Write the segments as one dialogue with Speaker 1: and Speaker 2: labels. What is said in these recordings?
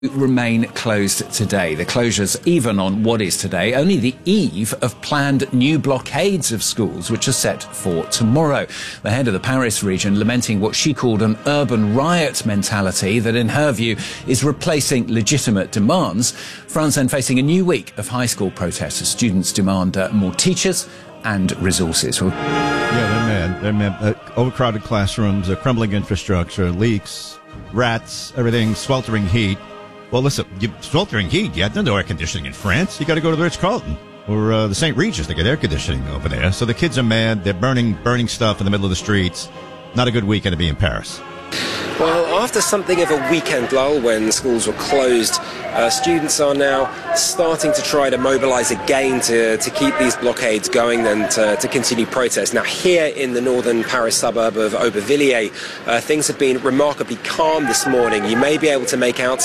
Speaker 1: remain closed today. The closures even on what is today only the eve of planned new blockades of schools, which are set for tomorrow. The head of the Paris region lamenting what she called an urban riot mentality that, in her view, is replacing legitimate demands. France then facing a new week of high school protests as students demand more teachers and resources.
Speaker 2: Yeah, they're mad. Overcrowded classrooms, crumbling infrastructure, leaks, rats, everything, sweltering heat. Well, listen, sweltering heat, you have no air conditioning in France. You got to go to the Ritz-Carlton or the St. Regis to get air conditioning over there. So the kids are mad. They're burning stuff in the middle of the streets. Not a good weekend to be in Paris.
Speaker 3: Well, after something of a weekend lull when schools were closed, students are now starting to try to mobilise again to keep these blockades going and to continue protests. Now, here in the northern Paris suburb of Aubervilliers, things have been remarkably calm this morning. You may be able to make out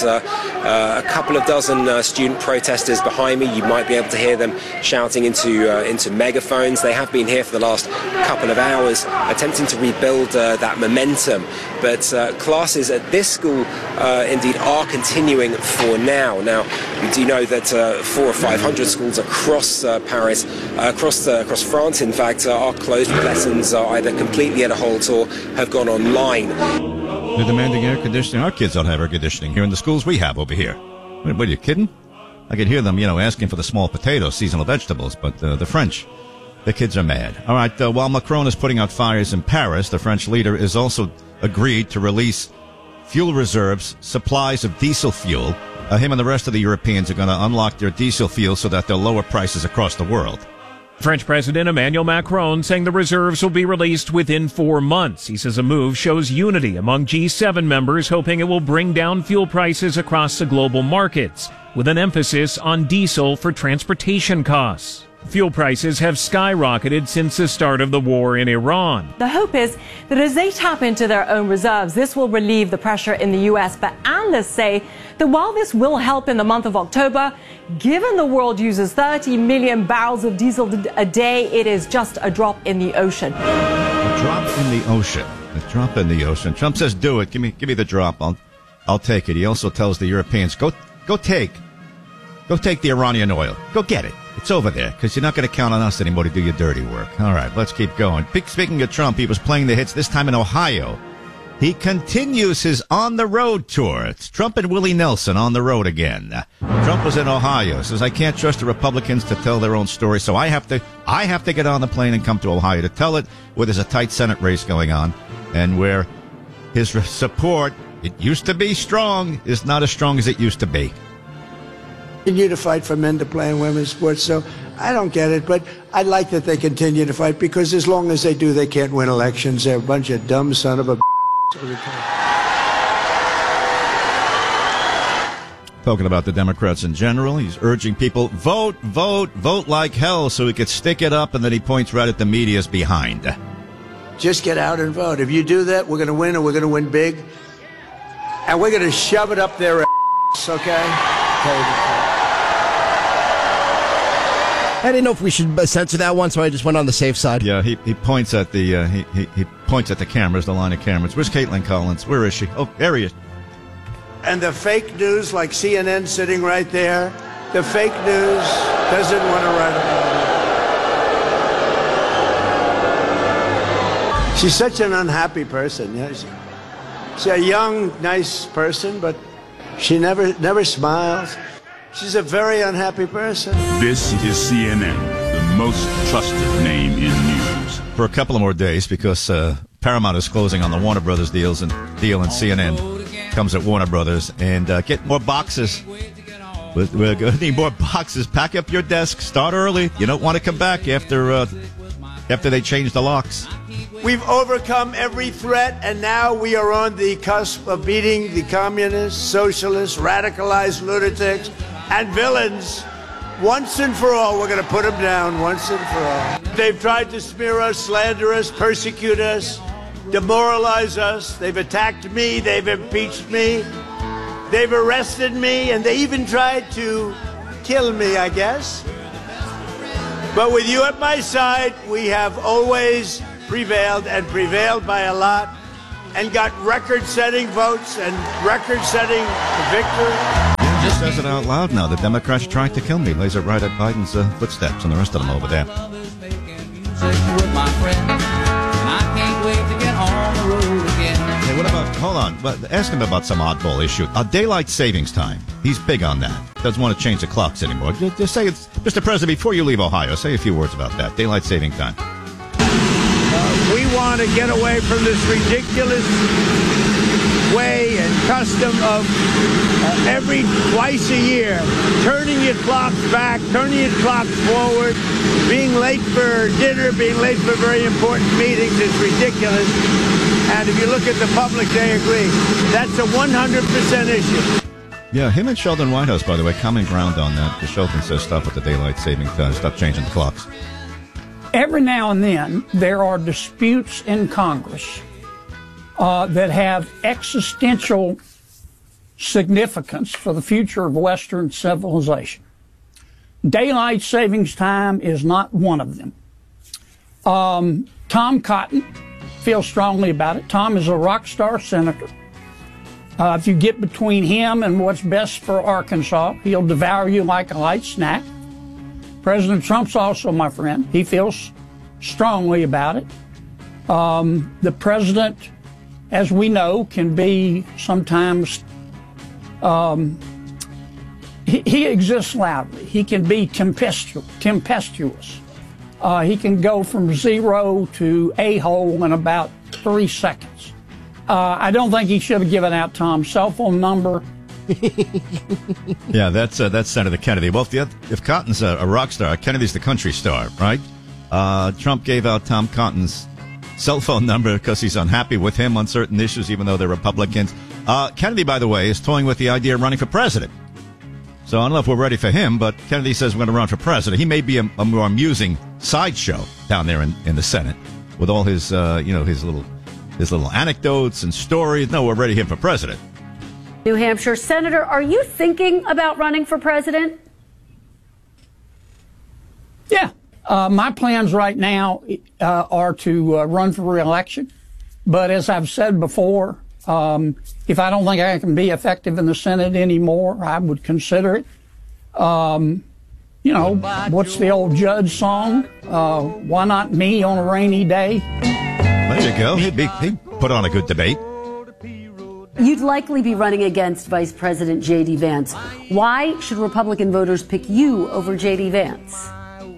Speaker 3: a couple of dozen student protesters behind me. You might be able to hear them shouting into megaphones. They have been here for the last couple of hours, attempting to rebuild that momentum. But classes at this school indeed are continuing for now. Now, we do know that 400 or 500 schools across Paris, across France, in fact, are closed. Lessons are either completely at a halt or have gone online.
Speaker 2: They're demanding air conditioning. Our kids don't have air conditioning here in the schools we have over here. What, are you kidding? I could hear them, asking for the small potatoes, seasonal vegetables, but the French, the kids are mad. All right, while Macron is putting out fires in Paris, the French leader is also agreed to release fuel reserves, supplies of diesel fuel. Him and the rest of the Europeans are going to unlock their diesel fuel so that they'll lower prices across the world.
Speaker 4: French President Emmanuel Macron saying the reserves will be released within 4 months. He says a move shows unity among G7 members, hoping it will bring down fuel prices across the global markets, with an emphasis on diesel for transportation costs. Fuel prices have skyrocketed since the start of the war in Iran.
Speaker 5: The hope is that as they tap into their own reserves, this will relieve the pressure in the U.S. But analysts say that while this will help in the month of October, given the world uses 30 million barrels of diesel a day, it is just a drop in the ocean.
Speaker 2: A drop in the ocean. A drop in the ocean. Trump says, do it. Give me the drop. I'll take it. He also tells the Europeans, go take the Iranian oil. Go get it. It's over there, because you're not going to count on us anymore to do your dirty work. All right, let's keep going. Speaking of Trump, he was playing the hits, this time in Ohio. He continues his on-the-road tour. It's Trump and Willie Nelson on the road again. Trump was in Ohio. Says, I can't trust the Republicans to tell their own story, so I have to get on the plane and come to Ohio to tell it, where there's a tight Senate race going on, and where his support, it used to be strong, is not as strong as it used to be.
Speaker 6: Continue to fight for men to play in women's sports, so I don't get it, but I like that they continue to fight, because as long as they do, they can't win elections. They're a bunch of dumb son of a
Speaker 2: Talking about the Democrats in general, he's urging people, vote like hell, so he could stick it up, and then he points right at the media's behind.
Speaker 6: Just get out and vote. If you do that, we're going to win, and we're going to win big, and we're going to shove it up their ass, okay?
Speaker 7: I didn't know if we should censor that one, so I just went on the safe side.
Speaker 2: Yeah, he points at the he points at the cameras, the line of cameras. Where's Caitlin Collins? Where is she? Oh, there he is.
Speaker 6: And the fake news, like CNN sitting right there, the fake news doesn't want to write about it. She's such an unhappy person. Yeah, she's a young, nice person, but she never smiles. She's a very unhappy person.
Speaker 8: This is CNN, the most trusted name in news.
Speaker 2: For a couple of more days, because Paramount is closing on the Warner Brothers deal, and CNN comes at Warner Brothers. And get more boxes. We're going to need more boxes. Pack up your desk. Start early. You don't want to come back after they change the locks.
Speaker 6: We've overcome every threat, and now we are on the cusp of beating the communists, socialists, radicalized lunatics, and villains. Once and for all, we're going to put them down once and for all. They've tried to smear us, slander us, persecute us, demoralize us. They've attacked me. They've impeached me. They've arrested me, and they even tried to kill me, I guess. But with you at my side, we have always prevailed, and prevailed by a lot, and got record-setting votes and record-setting victory.
Speaker 2: Just says it out loud now. The Democrats tried to kill me. Lays it right at Biden's footsteps and the rest of them over there. Hey, what about, hold on, ask him about some oddball issue. Daylight savings time. He's big on that. Doesn't want to change the clocks anymore. Just say it's, Mr. President, before you leave Ohio, say a few words about that. Daylight saving time.
Speaker 6: We want to get away from this ridiculous way and custom of every twice a year turning your clocks back, turning your clocks forward, being late for dinner, being late for very important meetings is ridiculous. And if you look at the public, they agree. That's a 100% issue.
Speaker 2: Yeah, him and Sheldon Whitehouse, by the way, common ground on that. Because Sheldon says stop with the daylight saving time, stop changing the clocks.
Speaker 9: Every now and then, there are disputes in Congress that have existential significance for the future of Western civilization. Daylight savings time is not one of them. Tom Cotton feels strongly about it. Tom is a rock star senator. If you get between him and what's best for Arkansas, he'll devour you like a light snack. President Trump's also my friend. He feels strongly about it. The president, as we know, can be sometimes, he exists loudly. He can be tempestuous. He can go from 0 to a-hole in about 3 seconds. I don't think he should have given out Tom's cell phone number.
Speaker 2: Yeah, that's Senator Kennedy. Well, if Cotton's a rock star, Kennedy's the country star, right? Trump gave out Tom Cotton's cell phone number because he's unhappy with him on certain issues, even though they're Republicans. Kennedy, by the way, is toying with the idea of running for president. So I don't know if we're ready for him, but Kennedy says we're going to run for president. He may be a more amusing sideshow down there in the Senate with all his, his little anecdotes and stories. No, we're ready for him for president.
Speaker 10: New Hampshire Senator, are you thinking about running for president?
Speaker 9: Yeah. My plans right now are to run for re-election. But as I've said before, if I don't think I can be effective in the Senate anymore, I would consider it. What's the old Judge song? Why not me on a rainy day?
Speaker 2: There you go. He'd put on a good debate.
Speaker 10: You'd likely be running against Vice President J.D. Vance. Why should Republican voters pick you over J.D. Vance?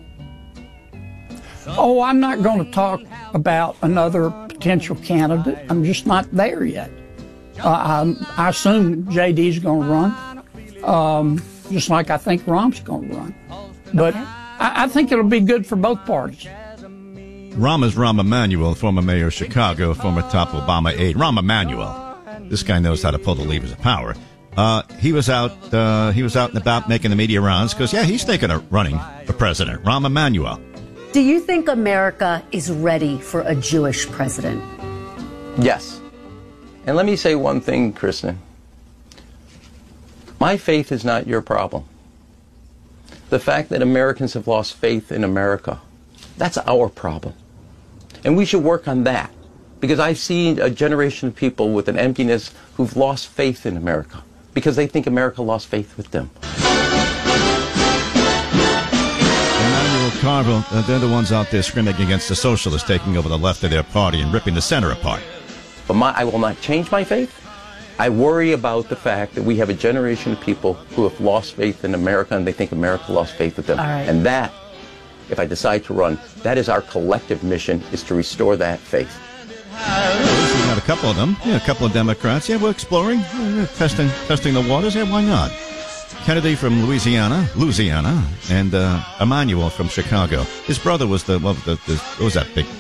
Speaker 9: Oh, I'm not going to talk about another potential candidate. I'm just not there yet. I assume J.D.'s going to run, just like I think Rahm's going to run. But okay. I think it'll be good for both parties.
Speaker 2: Rahm is Rahm Emanuel, former mayor of Chicago, former top Obama aide. Rahm Emanuel. This guy knows how to pull the levers of power. He was out and about making the media rounds because, he's thinking of running for president. Rahm Emanuel.
Speaker 10: Do you think America is ready for a Jewish president?
Speaker 11: Yes. And let me say one thing, Kristen. My faith is not your problem. The fact that Americans have lost faith in America, that's our problem. And we should work on that. Because I've seen a generation of people with an emptiness who've lost faith in America because they think America lost faith with them.
Speaker 2: Emanuel Carville, they're the ones out there screaming against the socialists taking over the left of their party and ripping the center apart.
Speaker 11: But I will not change my faith. I worry about the fact that we have a generation of people who have lost faith in America and they think America lost faith with them.
Speaker 10: Right.
Speaker 11: And that, if I decide to run, that is our collective mission, is to restore that faith.
Speaker 2: We got a couple of them. A couple of Democrats. We're exploring, testing the waters. Why not? Kennedy from Louisiana, and Emanuel from Chicago. His brother was what was that big,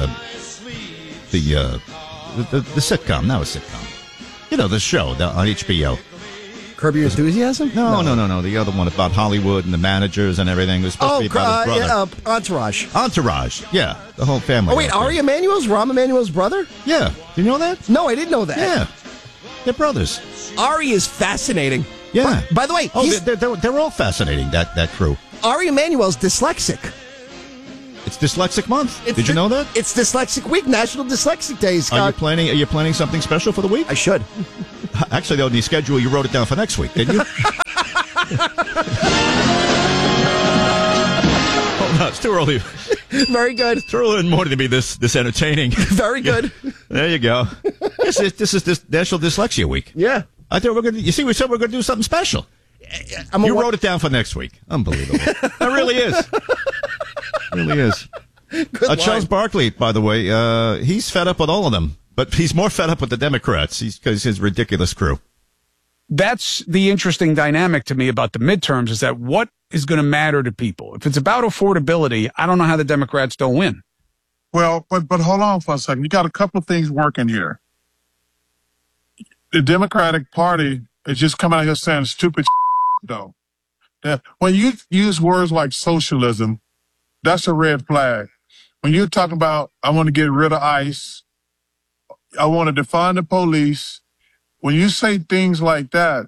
Speaker 2: the sitcom? Now a sitcom. The show on HBO.
Speaker 7: Curb Your Enthusiasm?
Speaker 2: No. The other one about Hollywood and the managers and everything. It was supposed to be about his brother.
Speaker 7: Entourage.
Speaker 2: Entourage, yeah. The whole family.
Speaker 7: Oh, wait, Ari Emanuel's Rahm Emanuel's brother?
Speaker 2: Yeah. Did you know that?
Speaker 7: No, I didn't know that.
Speaker 2: Yeah. They're brothers.
Speaker 7: Ari is fascinating.
Speaker 2: Yeah.
Speaker 7: By the way,
Speaker 2: they're all fascinating, that crew.
Speaker 7: Ari Emanuel's dyslexic.
Speaker 2: It's Dyslexic Month. Did you know that?
Speaker 7: It's Dyslexic Week, National Dyslexic Day, Scott.
Speaker 2: Are you planning something special for the week?
Speaker 7: I should.
Speaker 2: Actually, though, in the schedule, you wrote it down for next week, didn't you? Hold on, it's too early.
Speaker 7: Very good.
Speaker 2: It's too early in the morning to be this entertaining.
Speaker 7: Very good.
Speaker 2: There you go. This is National Dyslexia Week.
Speaker 7: Yeah.
Speaker 2: I thought we said we're going to do something special. You wrote it down for next week. Unbelievable. It really is. It really is. Charles Barkley, by the way, he's fed up with all of them, but he's more fed up with the Democrats because his ridiculous crew.
Speaker 12: That's the interesting dynamic to me about the midterms is that what is going to matter to people? If it's about affordability, I don't know how the Democrats don't win.
Speaker 13: Well, but hold on for a second. You got a couple of things working here. The Democratic Party is just coming out here saying stupid though. When you use words like socialism, that's a red flag. When you're talking about, I want to get rid of ICE, I want to defund the police, when you say things like that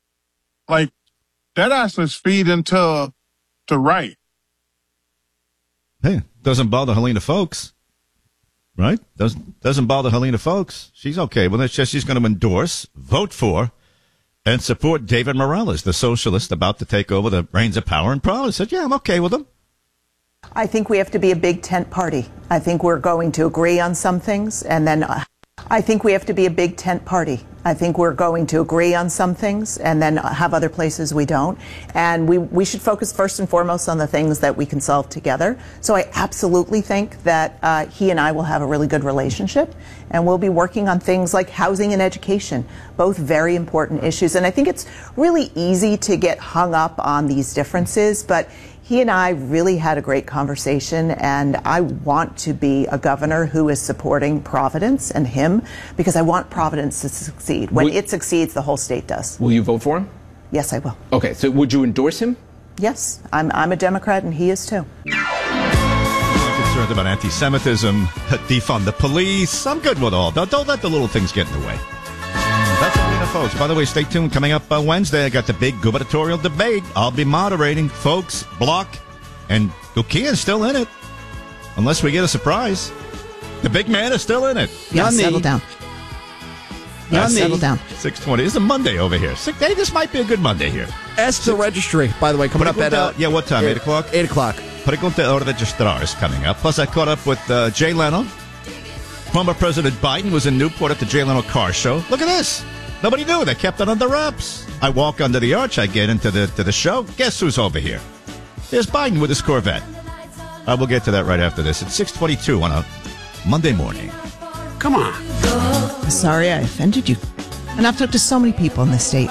Speaker 13: actually feeds into the right.
Speaker 2: Hey, doesn't bother Helena Foulkes, right? Doesn't bother Helena Foulkes. She's okay. Well, it's just she's going to endorse, vote for, and support David Morales, the socialist about to take over the reins of power in Providence. Said, yeah, I'm okay with him.
Speaker 14: I think we have to be a big tent party. I think we're going to agree on some things, and then I think we have to be a big tent party. I think we're going to agree on some things and then have other places we don't. And we should focus first and foremost on the things that we can solve together. So I absolutely think that he and I will have a really good relationship. And we'll be working on things like housing and education, both very important issues. And I think it's really easy to get hung up on these differences, but he and I really had a great conversation, and I want to be a governor who is supporting Providence and him because I want Providence to succeed. When it succeeds, the whole state does.
Speaker 15: Will you vote for him?
Speaker 14: Yes, I will.
Speaker 15: Okay, so would you endorse him?
Speaker 14: Yes, I'm a Democrat, and he is too.
Speaker 2: I'm concerned about anti-Semitism, defund the police. I'm good with all. Don't let the little things get in the way. That's Helena Foulkes. By the way, stay tuned. Coming up Wednesday, I got the big gubernatorial debate. I'll be moderating. Foulkes, Block, and Gukian's still in it. Unless we get a surprise. The big man is still in it.
Speaker 16: Yeah, settle down. Yeah, settle down.
Speaker 2: 6:20. It's a Monday over here. Hey, this might be a good Monday here.
Speaker 7: Ask the registry, by the way, coming up at...
Speaker 2: yeah, what time? 8 o'clock?
Speaker 7: 8 o'clock.
Speaker 2: Pregunta al registrar is coming up. Plus, I caught up with Jay Leno. Former President Biden was in Newport at the Jay Leno car show. Look at this. Nobody knew. They kept it under wraps. I walk under the arch. I get into the show. Guess who's over here? There's Biden with his Corvette. I will get to that right after this. It's 6:22 on a Monday morning.
Speaker 12: Come on.
Speaker 16: Sorry I offended you. And I've talked to so many people in the state.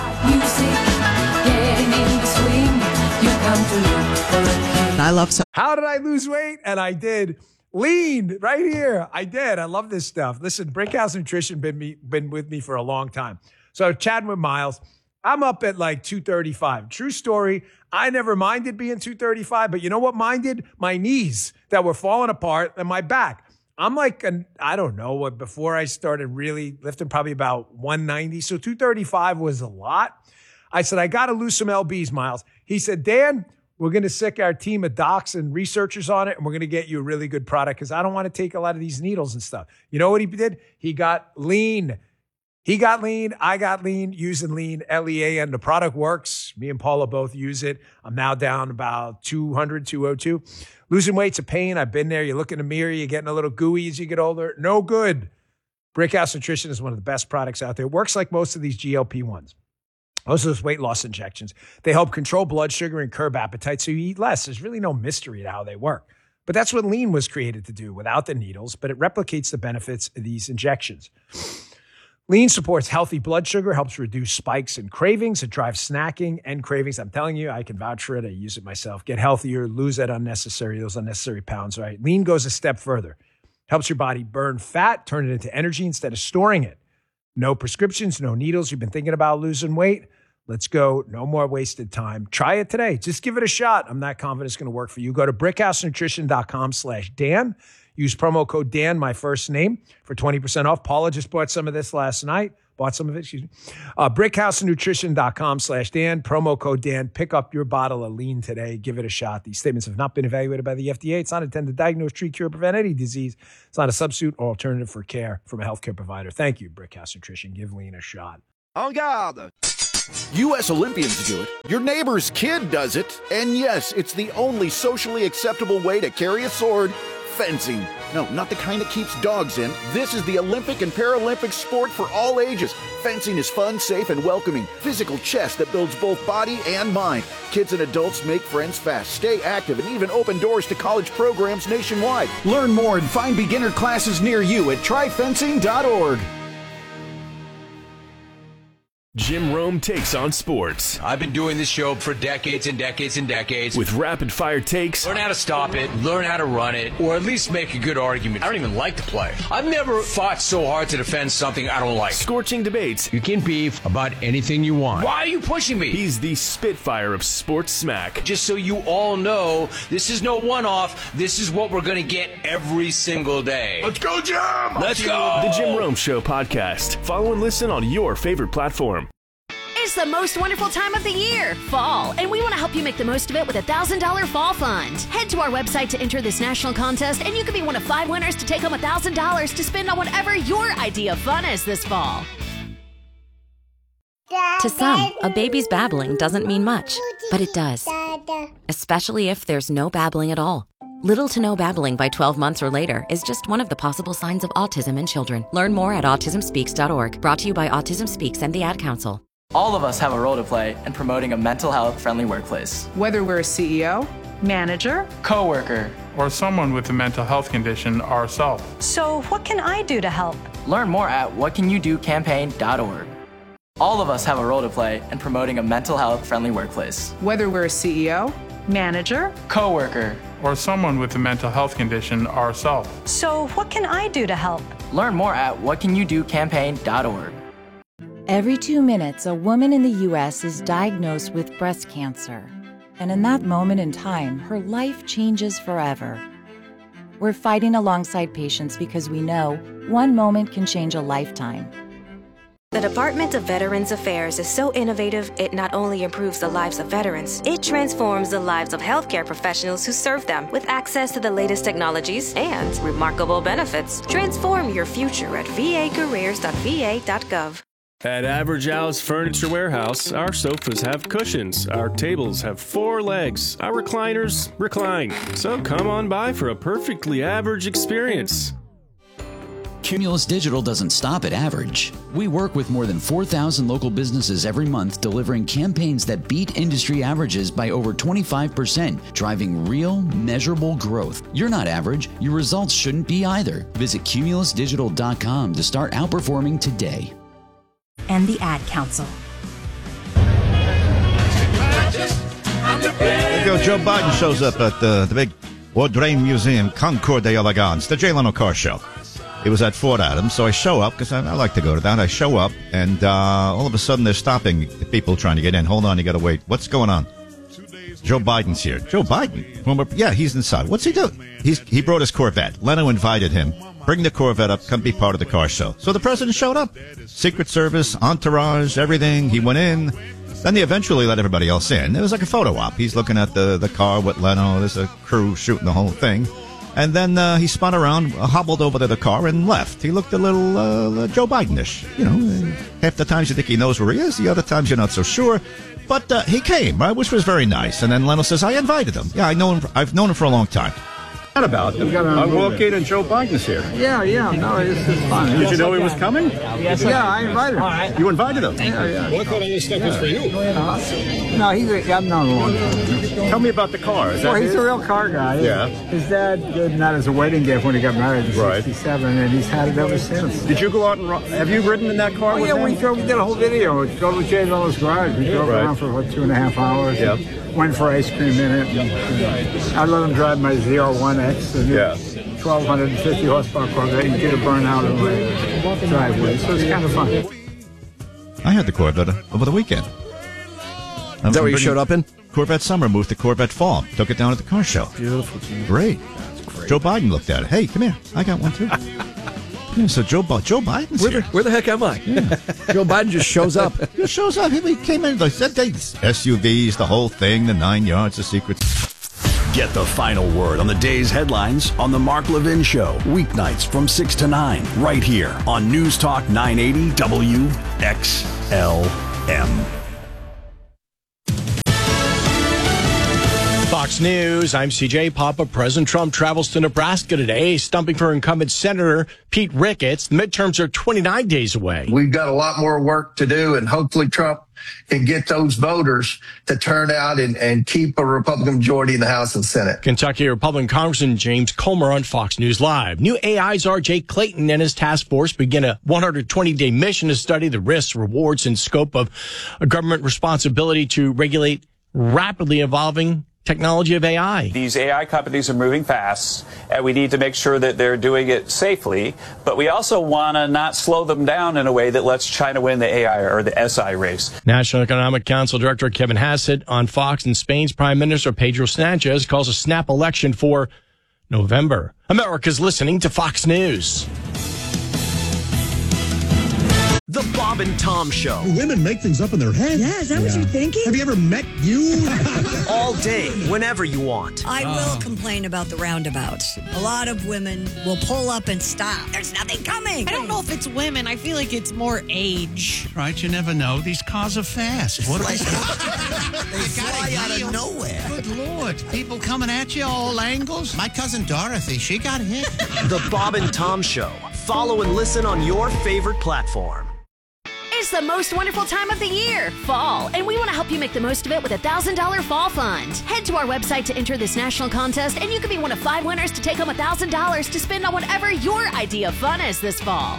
Speaker 16: I love so.
Speaker 17: How did I lose weight? And I did. Lean right here. I did. I love this stuff. Listen, Brickhouse Nutrition been with me for a long time. So chatting with Miles, I'm up at like 235. True story. I never minded being 235, but you know what minded? My knees that were falling apart and my back. I'm like, I don't know what, before I started really lifting, probably about 190. So 235 was a lot. I said, I got to lose some LBs, Miles. He said, Dan, we're going to sick our team of docs and researchers on it, and we're going to get you a really good product because I don't want to take a lot of these needles and stuff. You know what he did? He got lean. He got lean. I got lean using lean, L-E-A-N. The product works. Me and Paula both use it. I'm now down about 200, 202. Losing weight's a pain. I've been there. You look in the mirror. You're getting a little gooey as you get older. No good. Brickhouse Nutrition is one of the best products out there. It works like most of these GLP-1s. Most of those weight loss injections, they help control blood sugar and curb appetite so you eat less. There's really no mystery to how they work. But that's what lean was created to do without the needles, but it replicates the benefits of these injections. Lean supports healthy blood sugar, helps reduce spikes and cravings. It drives snacking and cravings. I'm telling you, I can vouch for it. I use it myself. Get healthier, lose those unnecessary pounds, right? Lean goes a step further. Helps your body burn fat, turn it into energy instead of storing it. No prescriptions, no needles. You've been thinking about losing weight? Let's go. No more wasted time. Try it today. Just give it a shot. I'm not confident it's going to work for you. Go to brickhousenutrition.com/Dan. Use promo code Dan, my first name, for 20% off. Paula just bought some of this last night. brickhousenutrition.com/Dan. Promo code Dan. Pick up your bottle of lean today. Give it a shot. These statements have not been evaluated by the FDA. It's not intended to diagnose, treat, cure, or prevent any disease. It's not a substitute or alternative for care from a healthcare provider. Thank you, Brickhouse Nutrition. Give lean a shot.
Speaker 7: En garde!
Speaker 18: U.S. Olympians do it, your neighbor's kid does it, and yes, it's the only socially acceptable way to carry a sword, fencing. No, not the kind that keeps dogs in. This is the Olympic and Paralympic sport for all ages. Fencing is fun, safe, and welcoming. Physical chess that builds both body and mind. Kids and adults make friends fast, stay active, and even open doors to college programs nationwide. Learn more and find beginner classes near you at tryfencing.org.
Speaker 19: Jim Rome takes on sports.
Speaker 20: I've been doing this show for decades and decades and decades.
Speaker 19: With rapid-fire takes.
Speaker 20: Learn how to stop it, learn how to run it, or at least make a good argument. I don't even like to play. I've never fought so hard to defend something I don't like.
Speaker 19: Scorching debates.
Speaker 20: You can beef about anything you want. Why are you pushing me?
Speaker 19: He's the Spitfire of sports smack.
Speaker 20: Just so you all know, this is no one-off. This is what we're going to get every single day.
Speaker 19: Let's go, Jim!
Speaker 20: Let's go!
Speaker 19: The Jim Rome Show podcast. Follow and listen on your favorite platform.
Speaker 21: It's the most wonderful time of the year, fall, and we want to help you make the most of it with a $1,000 fall fund. Head to our website to enter this national contest, and you can be one of 5 winners to take home $1,000 to spend on whatever your idea of fun is this fall.
Speaker 22: To some, a baby's babbling doesn't mean much, but it does. Especially if there's no babbling at all. Little to no babbling by 12 months or later is just one of the possible signs of autism in children. Learn more at autismspeaks.org. Brought to you by Autism Speaks and the Ad Council.
Speaker 23: All of us have a role to play in promoting a mental health friendly workplace.
Speaker 24: Whether we're a CEO, manager,
Speaker 23: coworker,
Speaker 25: or someone with a mental health condition ourselves.
Speaker 26: So what can I do to help?
Speaker 23: Learn more at whatcanyoudocampaign.org. All of us have a role to play in promoting a mental health friendly workplace.
Speaker 24: Whether we're a CEO, manager,
Speaker 23: coworker,
Speaker 25: or someone with a mental health condition ourselves.
Speaker 26: So what can I do to help?
Speaker 23: Learn more at whatcanyoudocampaign.org.
Speaker 27: Every 2 minutes, a woman in the U.S. is diagnosed with breast cancer. And in that moment in time, her life changes forever. We're fighting alongside patients because we know one moment can change a lifetime.
Speaker 28: The Department of Veterans Affairs is so innovative, it not only improves the lives of veterans, it transforms the lives of healthcare professionals who serve them with access to the latest technologies and remarkable benefits. Transform your future at vacareers.va.gov.
Speaker 19: At Average Al's Furniture Warehouse, our sofas have cushions, our tables have 4 legs, our recliners recline. So come on by for a perfectly average experience.
Speaker 29: Cumulus Digital doesn't stop at average. We work with more than 4,000 local businesses every month, delivering campaigns that beat industry averages by over 25%, driving real, measurable growth. You're not average. Your results shouldn't be either. Visit cumulusdigital.com to start outperforming today.
Speaker 22: And the Ad Council.
Speaker 2: There you go. Joe Biden shows up at the big Audrey Museum, Concours d'Elegance, the Jay Leno Car Show. It was at Fort Adams, so I show up, because I like to go to that. I show up, and all of a sudden they're stopping people trying to get in. Hold on, you got to wait. What's going on? Joe Biden's here. Joe Biden? Yeah, he's inside. What's he doing? He brought his Corvette. Leno invited him. Bring the Corvette up, come be part of the car show. So the president showed up. Secret Service, entourage, everything. He went in. Then they eventually let everybody else in. It was like a photo op. He's looking at the car with Leno. There's a crew shooting the whole thing. And then he spun around, hobbled over to the car, and left. He looked a little Joe Biden-ish. You know, half the times you think he knows where he is. The other times you're not so sure. But he came, right, which was very nice. And then Leno says, I invited him. Yeah, I've known him for a long time. What about it? I walk in and Joe Biden's here.
Speaker 30: Yeah. No, it's fun.
Speaker 2: Did you know he was coming?
Speaker 30: Yes, yeah, I invited him.
Speaker 2: Right. You invited him?
Speaker 30: Yeah.
Speaker 2: Well, I thought all this stuff was for you.
Speaker 30: No, I've known him long time.
Speaker 2: Tell me about the car.
Speaker 30: Well, he's a real car guy.
Speaker 2: Yeah.
Speaker 30: His dad gave him that as a wedding gift when he got married in 67, and he's had it ever since.
Speaker 2: Did you go out and have you ridden in that car with him?
Speaker 30: We did a whole video. We drove to Jay Leno's garage. We drove around for about 2.5 hours.
Speaker 2: Yeah.
Speaker 30: Went for ice cream in it. And I let him drive my ZR1X. And 1,250 horsepower Corvette. You get a burnout in my driveway. So it's kind of fun.
Speaker 2: I had the Corvette over the weekend.
Speaker 7: Is that where you showed up in?
Speaker 2: Corvette Summer moved to Corvette Fall. Took it down at the car show.
Speaker 7: Beautiful.
Speaker 2: Great. Joe Biden looked at it. Hey, come here. I got one too. Yeah, so Joe Biden's here.
Speaker 7: Where the heck am I? Yeah. Joe Biden just shows up.
Speaker 2: Just shows up. He came in like SUVs, the whole thing, the 9 yards, the secrets.
Speaker 31: Get the final word on the day's headlines on the Mark Levin Show, weeknights from 6 to 9, right here on News Talk 980 WXLM.
Speaker 1: Fox News, I'm CJ Papa. President Trump travels to Nebraska today, stumping for incumbent Senator Pete Ricketts. The midterms are 29 days away.
Speaker 3: We've got a lot more work to do, and hopefully Trump can get those voters to turn out and keep a Republican majority in the House and Senate.
Speaker 1: Kentucky Republican Congressman James Comer on Fox News Live. New AI's R.J. Clayton and his task force begin a 120-day mission to study the risks, rewards, and scope of a government responsibility to regulate rapidly evolving technology of AI.
Speaker 4: These AI companies are moving fast, and we need to make sure that they're doing it safely, but we also want to not slow them down in a way that lets China win the AI or the SI race.
Speaker 1: National Economic Council Director Kevin Hassett on Fox, and Spain's Prime Minister Pedro Sanchez calls a snap election for November. America's listening to Fox News.
Speaker 5: The Bob and Tom Show.
Speaker 6: Women make things up in their head.
Speaker 8: Yeah, is that what you're thinking?
Speaker 6: Have you ever met you?
Speaker 5: All day, whenever you want.
Speaker 8: I will complain about the roundabouts. A lot of women will pull up and stop. There's nothing coming.
Speaker 9: I don't know if it's women. I feel like it's more age.
Speaker 6: Right, you never know. These cars are fast. What
Speaker 8: They fly out of nowhere.
Speaker 6: Good Lord. People coming at you all angles. My cousin Dorothy, she got hit.
Speaker 5: The Bob and Tom Show. Follow and listen on your favorite platform.
Speaker 21: It's the most wonderful time of the year, fall, and we want to help you make the most of it with a $1,000 fall fund. Head to our website to enter this national contest, and you could be one of 5 winners to take home $1,000 to spend on whatever your idea of fun is this fall.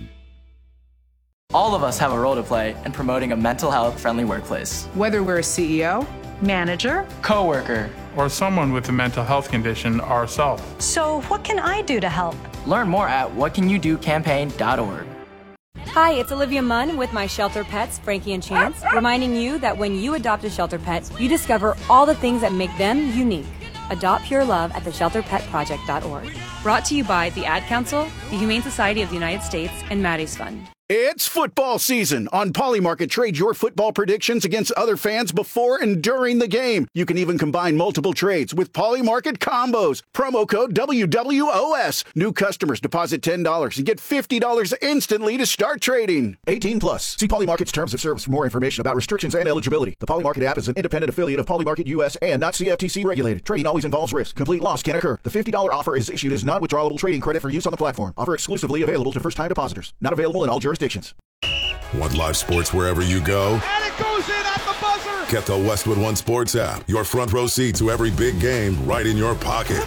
Speaker 23: All of us have a role to play in promoting a mental health friendly workplace.
Speaker 24: Whether we're a CEO, manager,
Speaker 23: coworker,
Speaker 25: or someone with a mental health condition ourselves.
Speaker 26: So what can I do to help?
Speaker 23: Learn more at whatcanyoudocampaign.org.
Speaker 10: Hi, it's Olivia Munn with my shelter pets, Frankie and Chance, reminding you that when you adopt a shelter pet, you discover all the things that make them unique. Adopt Pure Love at theshelterpetproject.org. Brought to you by the Ad Council, the Humane Society of the United States, and Maddie's Fund.
Speaker 18: It's football season. On Polymarket, trade your football predictions against other fans before and during the game. You can even combine multiple trades with Polymarket combos. Promo code WWOS. New customers deposit $10 and get $50 instantly to start trading. 18 plus. See Polymarket's terms of service for more information about restrictions and eligibility. The Polymarket app is an independent affiliate of Polymarket US and not CFTC regulated. Trading always involves risk. Complete loss can occur. The $50 offer is issued as non-withdrawable trading credit for use on the platform. Offer exclusively available to first-time depositors. Not available in all jurisdictions.
Speaker 11: Want live sports wherever you go?
Speaker 13: And it goes in at the buzzer!
Speaker 11: Get the Westwood One Sports app. Your front row seat to every big game right in your pocket.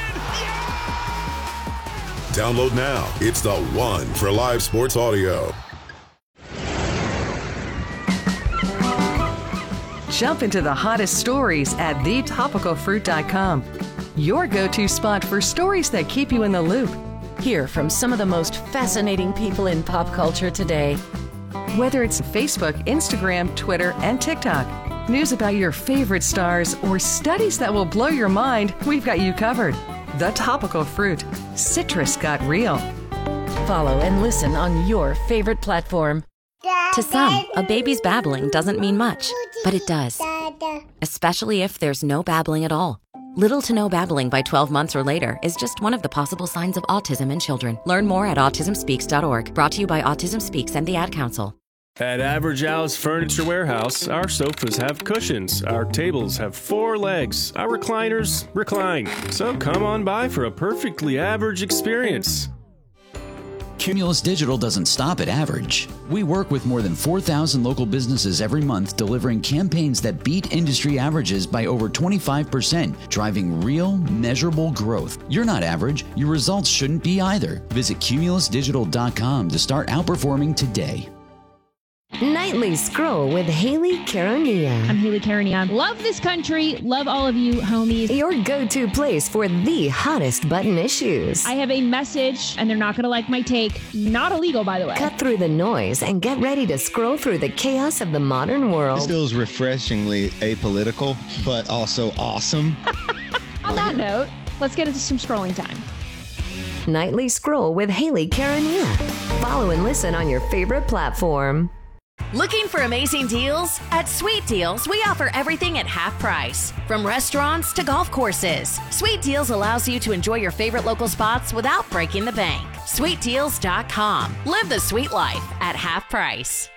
Speaker 11: Download now. It's the one for live sports audio.
Speaker 15: Jump into the hottest stories at thetopicalfruit.com. Your go-to spot for stories that keep you in the loop.
Speaker 32: Hear from some of the most fascinating people in pop culture today.
Speaker 15: Whether it's Facebook, Instagram, Twitter, and TikTok, news about your favorite stars, or studies that will blow your mind, we've got you covered. The Topical Fruit. Citrus got real.
Speaker 32: Follow and listen on your favorite platform.
Speaker 22: To some, a baby's babbling doesn't mean much, but it does. Especially if there's no babbling at all. Little to no babbling by 12 months or later is just one of the possible signs of autism in children. Learn more at autismspeaks.org. Brought to you by Autism Speaks and the Ad Council.
Speaker 19: At Average Al's Furniture Warehouse, our sofas have cushions, our tables have 4 legs, our recliners recline. So come on by for a perfectly average experience.
Speaker 29: Cumulus Digital doesn't stop at average. We work with more than 4,000 local businesses every month, delivering campaigns that beat industry averages by over 25%, driving real, measurable growth. You're not average. Your results shouldn't be either. Visit cumulusdigital.com to start outperforming today.
Speaker 28: Nightly Scroll with Haley Caronia.
Speaker 33: I'm Haley Caronia. Love this country. Love all of you, homies.
Speaker 28: Your go-to place for the hottest button issues.
Speaker 33: I have a message, and they're not going to like my take. Not illegal, by the way.
Speaker 28: Cut through the noise and get ready to scroll through the chaos of the modern world.
Speaker 34: This feels refreshingly apolitical, but also awesome.
Speaker 33: On that note, let's get into some scrolling time.
Speaker 28: Nightly Scroll with Haley Caronia. Follow and listen on your favorite platform.
Speaker 21: Looking for amazing deals? At Sweet Deals, we offer everything at half price. From restaurants to golf courses, Sweet Deals allows you to enjoy your favorite local spots without breaking the bank. SweetDeals.com. Live the sweet life at half price.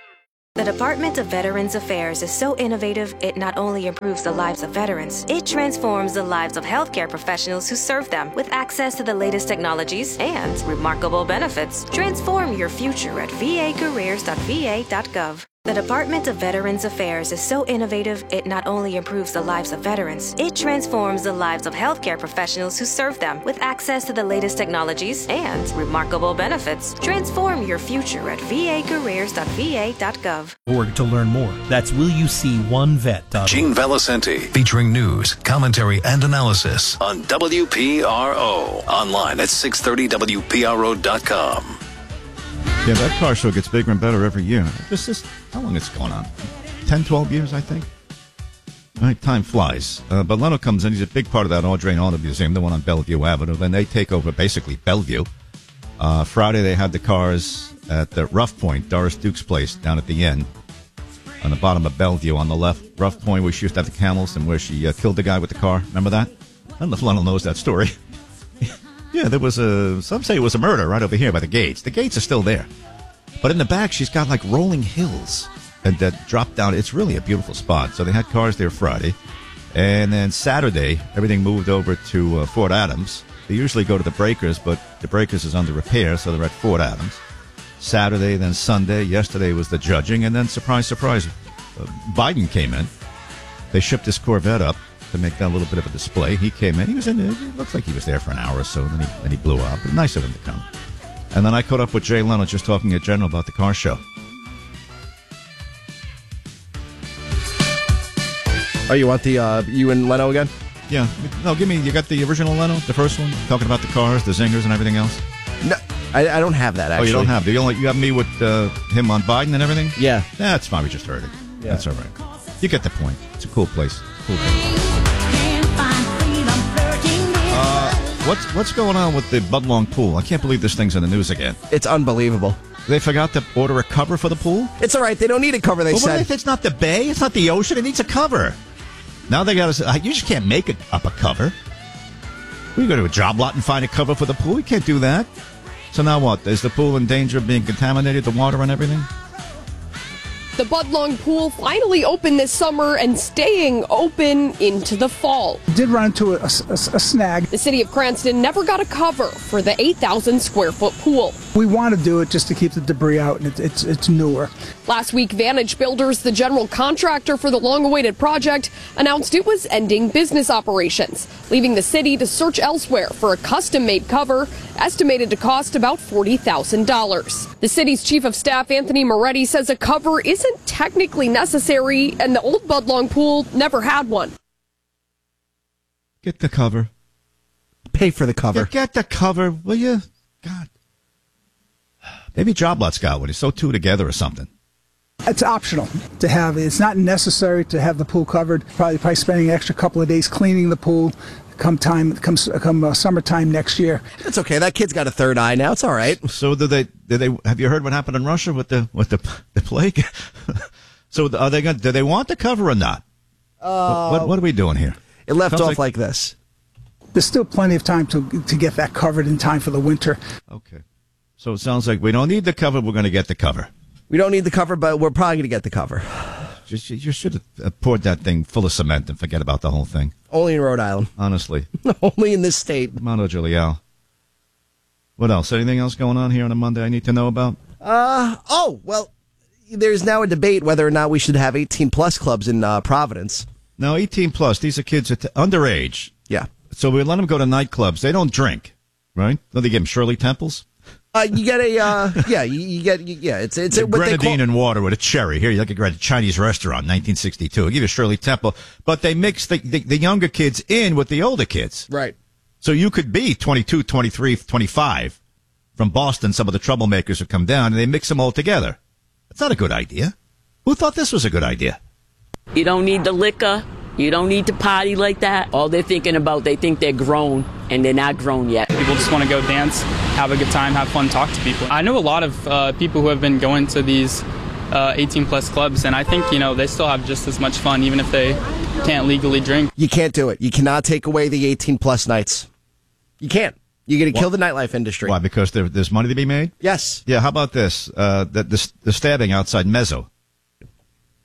Speaker 28: The Department of Veterans Affairs is so innovative, it not only improves the lives of veterans, it transforms the lives of healthcare professionals who serve them with access to the latest technologies and remarkable benefits. Transform your future at vacareers.va.gov. The Department of Veterans Affairs is so innovative, it not only improves the lives of veterans, it transforms the lives of healthcare professionals who serve them with access to the latest technologies and remarkable benefits. Transform your future at vacareers.va.gov.
Speaker 1: Org to learn more. That's willyouseeonevet.org.
Speaker 2: Gene Valicenti, featuring news, commentary, and analysis on WPRO. Online at 630WPRO.com.
Speaker 3: Yeah, that car show gets bigger and better every year. How long it's going on? 10, 12 years, I think. Right, time flies. But Leno comes in. He's a big part of that Audrain Auto Museum, the one on Bellevue Avenue. Then they take over basically Bellevue. Friday, they had the cars at the Rough Point, Doris Duke's place, down at the end, on the bottom of Bellevue on the left. Rough Point, where she used to have the camels and where she killed the guy with the car. Remember that? I don't know if Leno knows that story. Yeah, there was some say it was a murder right over here by the gates. The gates are still there. But in the back, she's got like rolling hills and that drop down. It's really a beautiful spot. So they had cars there Friday. And then Saturday, everything moved over to Fort Adams. They usually go to the Breakers, but the Breakers is under repair, so they're at Fort Adams. Saturday, then Sunday. Yesterday was the judging. And then, surprise, surprise, Biden came in. They shipped his Corvette up to make that a little bit of a display. He came in. He was in there. It looks like he was there for an hour or so. Then he blew up. But nice of him to come. And then I caught up with Jay Leno just talking in general about the car show.
Speaker 4: Oh, you want the you and Leno again?
Speaker 3: Yeah. No, give me. You got the original Leno, the first one, talking about the cars, the zingers, and everything else.
Speaker 4: No, I don't have that. Actually.
Speaker 3: Oh, you don't have. You have me with him on Biden and everything.
Speaker 4: Yeah,
Speaker 3: that's fine. We just heard it. Yeah. That's all right. You get the point. It's a cool place. Cool what's going on with the Budlong pool? I can't believe this thing's in the news again.
Speaker 4: It's unbelievable.
Speaker 3: They forgot to order a cover for the pool?
Speaker 4: It's all right. They don't need a cover, they said.
Speaker 3: It's not the bay. It's not the ocean. It needs a cover. Now they got to... You just can't make up a cover. We go to a job lot and find a cover for the pool. You can't do that. So now what? Is the pool in danger of being contaminated, the water and everything?
Speaker 7: The Budlong pool finally opened this summer and staying open into the fall.
Speaker 9: Did run into a snag.
Speaker 7: The city of Cranston never got a cover for the 8,000 square foot pool.
Speaker 9: We want to do it just to keep the debris out, and it's newer.
Speaker 7: Last week, Vantage Builders, the general contractor for the long-awaited project, announced it was ending business operations, leaving the city to search elsewhere for a custom-made cover, estimated to cost about $40,000. The city's chief of staff, Anthony Moretti, says a cover isn't technically necessary, and the old Budlong pool never had one.
Speaker 3: Get the cover.
Speaker 4: Pay for the cover.
Speaker 3: Get the cover, will you? God. Maybe Job Lot's got one. It's sew two together or something.
Speaker 9: It's optional to have. It's not necessary to have the pool covered. Probably spending an extra couple of days cleaning the pool. Come summertime next year.
Speaker 4: It's okay. That kid's got a third eye now. It's all right.
Speaker 3: So did they? Have you heard what happened in Russia with the plague? So are they going? Do they want the cover or not? What are we doing here?
Speaker 4: It left off like this.
Speaker 9: There's still plenty of time to get that covered in time for the winter.
Speaker 3: Okay. So it sounds like we don't need the cover. We're going to get the cover.
Speaker 4: We don't need the cover, but we're probably going to get the cover.
Speaker 3: You should have poured that thing full of cement and forget about the whole thing.
Speaker 4: Only in Rhode Island.
Speaker 3: Honestly.
Speaker 4: Only in this state.
Speaker 3: Mono Giuliano. What else? Anything else going on here on a Monday I need to know about?
Speaker 4: Well, there's now a debate whether or not we should have 18-plus clubs in Providence.
Speaker 3: No, 18-plus. These are kids underage.
Speaker 4: Yeah.
Speaker 3: So we let them go to nightclubs. They don't drink, right? Don't they give them Shirley Temples?
Speaker 4: You get it's
Speaker 3: a grenadine and water with a cherry. Here, you like a Chinese restaurant, 1962. I'll give you Shirley Temple. But they mix the younger kids in with the older kids.
Speaker 4: Right.
Speaker 3: So you could be 22, 23, 25 from Boston, some of the troublemakers who come down, and they mix them all together. That's not a good idea. Who thought this was a good idea?
Speaker 12: You don't need the liquor. You don't need to party like that. All they're thinking about, they think they're grown, and they're not grown yet.
Speaker 25: People just want to go dance, have a good time, have fun, talk to people. I know a lot of people who have been going to these 18-plus clubs, and I think, they still have just as much fun, even if they can't legally drink.
Speaker 4: You can't do it. You cannot take away the 18-plus nights. You can't. You're going to kill the nightlife industry.
Speaker 3: Why? Because there's money to be made?
Speaker 4: Yes.
Speaker 3: Yeah, how about this? The stabbing outside Mezzo.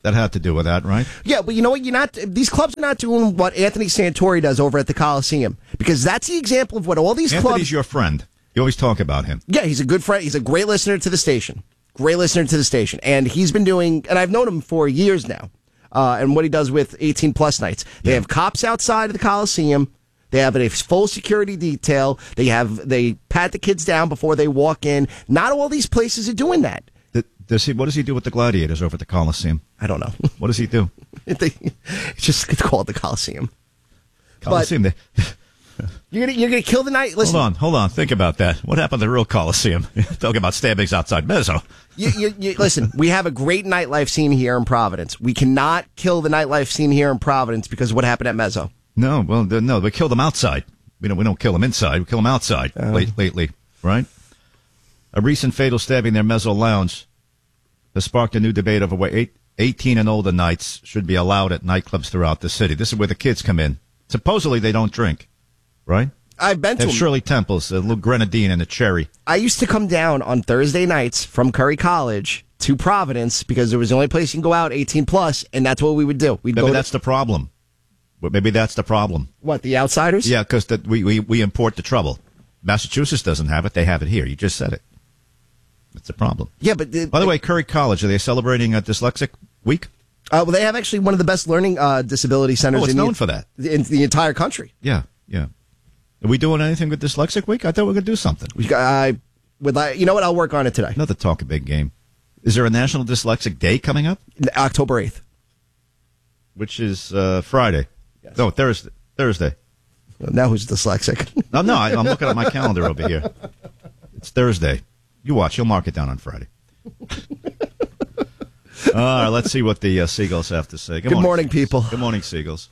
Speaker 3: that had to do with that, right?
Speaker 4: Yeah, but you know what? These clubs are not doing what Anthony Santori does over at the Coliseum, because that's the example of what all these clubs.
Speaker 3: Anthony's your friend. You always talk about him.
Speaker 4: Yeah, he's a good friend. He's a great listener to the station. And he's been doing, and I've known him for years now. And what he does with 18 plus nights. They have cops outside of the Coliseum. They have a full security detail. They pat the kids down before they walk in. Not all these places are doing that.
Speaker 3: What does he do with the gladiators over at the Coliseum?
Speaker 4: I don't know.
Speaker 3: What does he do?
Speaker 4: It's called the Coliseum.
Speaker 3: Coliseum.
Speaker 4: You're gonna kill the night. Listen,
Speaker 3: Hold on. Think about that. What happened to the real Coliseum? Talking about stabbings outside Mezzo.
Speaker 4: Listen, we have a great nightlife scene here in Providence. We cannot kill the nightlife scene here in Providence because of what happened at Mezzo.
Speaker 3: No, we killed them outside. We don't kill them inside. We kill them outside lately, right? A recent fatal stabbing near Mezzo Lounge has sparked a new debate over where 18 and older nights should be allowed at nightclubs throughout the city. This is where the kids come in. Supposedly they don't drink, right?
Speaker 4: I've been to
Speaker 3: Shirley Temple's, a little grenadine and a cherry.
Speaker 4: I used to come down on Thursday nights from Curry College to Providence because it was the only place you can go out 18 plus, and that's what we would do.
Speaker 3: Maybe that's the problem. Maybe that's the problem.
Speaker 4: What, the outsiders?
Speaker 3: Yeah, because we import the trouble. Massachusetts doesn't have it. They have it here. You just said it. It's a problem.
Speaker 4: Yeah, but...
Speaker 3: By the way, Curry College, are they celebrating a Dyslexic Week?
Speaker 4: Well, they have actually one of the best learning disability centers
Speaker 3: it's known for that.
Speaker 4: In the entire country.
Speaker 3: Yeah. Are we doing anything with Dyslexic Week? I thought we were going to do something.
Speaker 4: You know what? I'll work on it today.
Speaker 3: Another talk a big game. Is there a National Dyslexic Day coming up?
Speaker 4: October 8th.
Speaker 3: Which is Friday. Yes. No, Thursday.
Speaker 4: Well, now who's dyslexic?
Speaker 3: No, I'm looking at my calendar over here. It's Thursday. You watch. You'll mark it down on Friday. All right, let's see what the Seagulls have to say.
Speaker 4: Good morning, people.
Speaker 3: Good morning, Seagulls.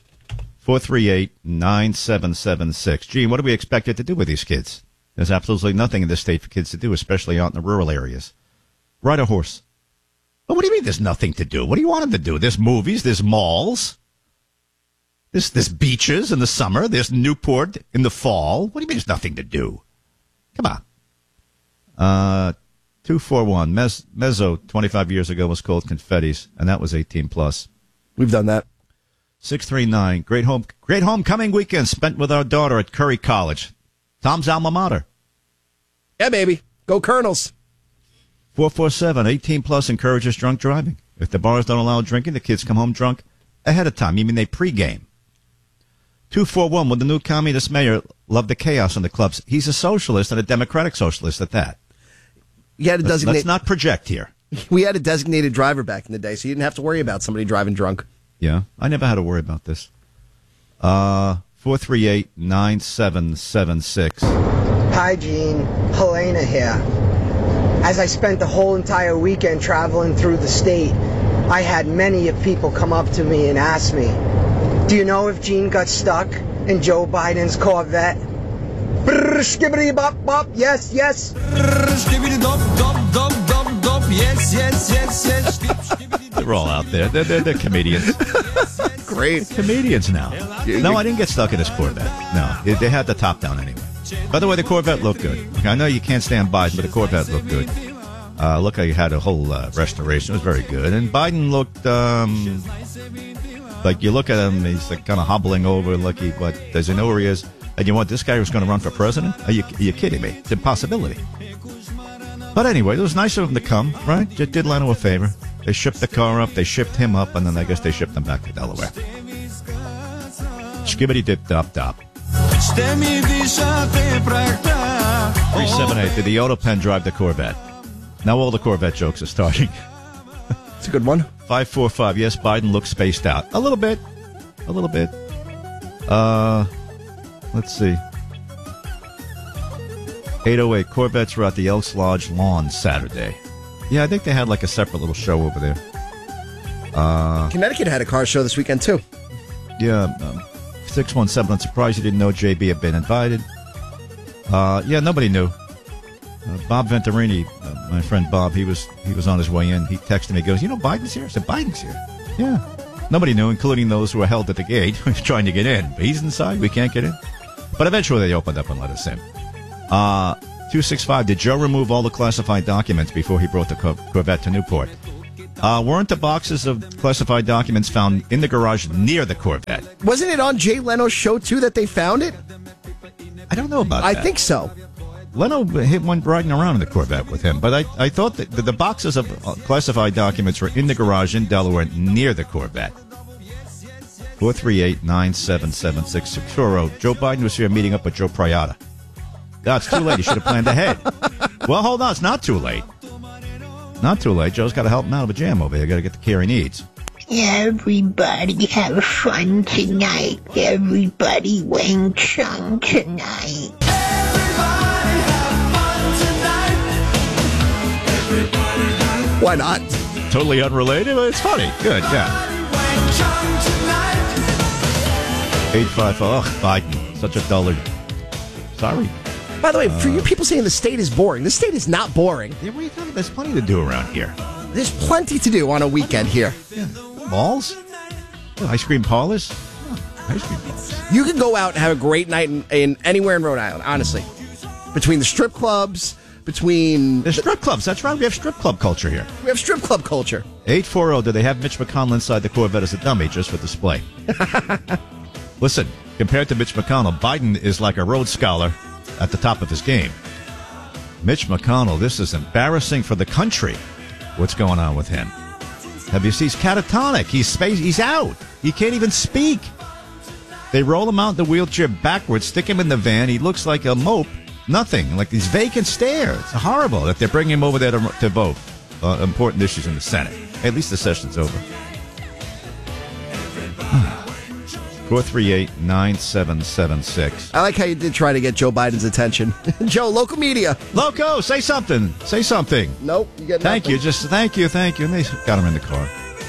Speaker 3: 438-9776. Gene, what do we expect it to do with these kids? There's absolutely nothing in this state for kids to do, especially out in the rural areas. Ride a horse. But what do you mean there's nothing to do? What do you want them to do? There's movies, there's malls, there's beaches in the summer, there's Newport in the fall. What do you mean there's nothing to do? Come on. 241. Mezzo 25 years ago was called Confetti's, and that was 18 plus.
Speaker 4: We've done that.
Speaker 3: 639. Great homecoming weekend spent with our daughter at Curry College. Tom's alma mater.
Speaker 4: Yeah, baby. Go Colonels.
Speaker 3: 447. 18 plus encourages drunk driving. If the bars don't allow drinking, the kids come home drunk ahead of time. You mean they pregame? 241. Will the new communist mayor love the chaos in the clubs? He's a socialist and a democratic socialist at that. Let's not project here.
Speaker 4: We had a designated driver back in the day, so you didn't have to worry about somebody driving drunk.
Speaker 3: Yeah, I never had to worry about this. 438-9776.
Speaker 5: Hi, Gene. Helena here. As I spent the whole entire weekend traveling through the state, I had many of people come up to me and ask me, do you know if Gene got stuck in Joe Biden's Corvette? Brrr, skibbity bop bop, yes, yes. Brrr, skibbity dop dop dop dop dop, yes, yes, yes, yes.
Speaker 3: They're all out there. They're comedians.
Speaker 4: Great.
Speaker 3: They're comedians now. No, I didn't get stuck in this Corvette. No, they had the top down anyway. By the way, the Corvette looked good. I know you can't stand Biden, but the Corvette looked good. Look how you had a whole restoration. It was very good. And Biden looked like you look at him, he's like kind of hobbling over, but does he know where he is? And you want this guy who's going to run for president? Are you kidding me? It's an impossibility. But anyway, it was nice of them to come, right? Just did Leno a favor. They shipped the car up, they shipped him up, and then I guess they shipped him back to Delaware. Skibbity dip dop dop. 378. Did the Auto Pen drive the Corvette? Now all the Corvette jokes are starting.
Speaker 4: It's a good one.
Speaker 3: 545. Yes, Biden looks spaced out. A little bit. Let's see. 808. Corvettes were at the Elks Lodge lawn Saturday. Yeah, I think they had like a separate little show over there.
Speaker 4: Connecticut had a car show this weekend, too.
Speaker 3: Yeah. 617. I'm surprised you didn't know JB had been invited. Yeah, nobody knew. Bob Venturini, my friend Bob, he was on his way in. He texted me, he goes, Biden's here? I said, Biden's here. Yeah. Nobody knew, including those who were held at the gate trying to get in. But he's inside. We can't get in. But eventually they opened up and let us in. 265. Did Joe remove all the classified documents before he brought the Corvette to Newport? Weren't the boxes of classified documents found in the garage near the Corvette?
Speaker 4: Wasn't it on Jay Leno's show, too, that they found it?
Speaker 3: I don't know about that.
Speaker 4: I think so.
Speaker 3: Leno went riding around in the Corvette with him, but I thought that the boxes of classified documents were in the garage in Delaware near the Corvette. 438-977-6660. Joe Biden was here meeting up with Joe Prayata. That's too late. He should have planned ahead. Well, hold on. It's not too late. Not too late. Joe's got to help him out of a jam over here. Got to get the care he needs.
Speaker 6: Everybody have fun tonight. Everybody Wang Chung tonight.
Speaker 4: Why not?
Speaker 3: Totally unrelated, but it's funny. Good, yeah. 855. Oh, Biden. Such a dullard. Sorry.
Speaker 4: By the way, for you people saying the state is boring, the state is not boring.
Speaker 3: Yeah, what are you talking about? There's plenty to do around here.
Speaker 4: There's plenty to do on a weekend here.
Speaker 3: Yeah. Malls? Ice cream parlors? Ice cream parlors.
Speaker 4: You can go out and have a great night in anywhere in Rhode Island, honestly. Between the strip clubs, between...
Speaker 3: The strip clubs, that's right. We have strip club culture here.
Speaker 4: We have strip club culture.
Speaker 3: 840, do they have Mitch McConnell inside the Corvette as a dummy just for display? Listen, compared to Mitch McConnell, Biden is like a Rhodes Scholar at the top of his game. Mitch McConnell, this is embarrassing for the country, what's going on with him. Have you seen? He's catatonic. He's out. He can't even speak. They roll him out in the wheelchair backwards, stick him in the van. He looks like a mope. Nothing. Like these vacant stare. It's horrible that they're bringing him over there to vote important issues in the Senate. Hey, at least the session's over. 438-9776.
Speaker 4: I like how you did try to get Joe Biden's attention. Joe, local media.
Speaker 3: Loco, say something. Say something.
Speaker 4: Nope, you get
Speaker 3: nothing. Thank you. Just thank you. And they got him in the car.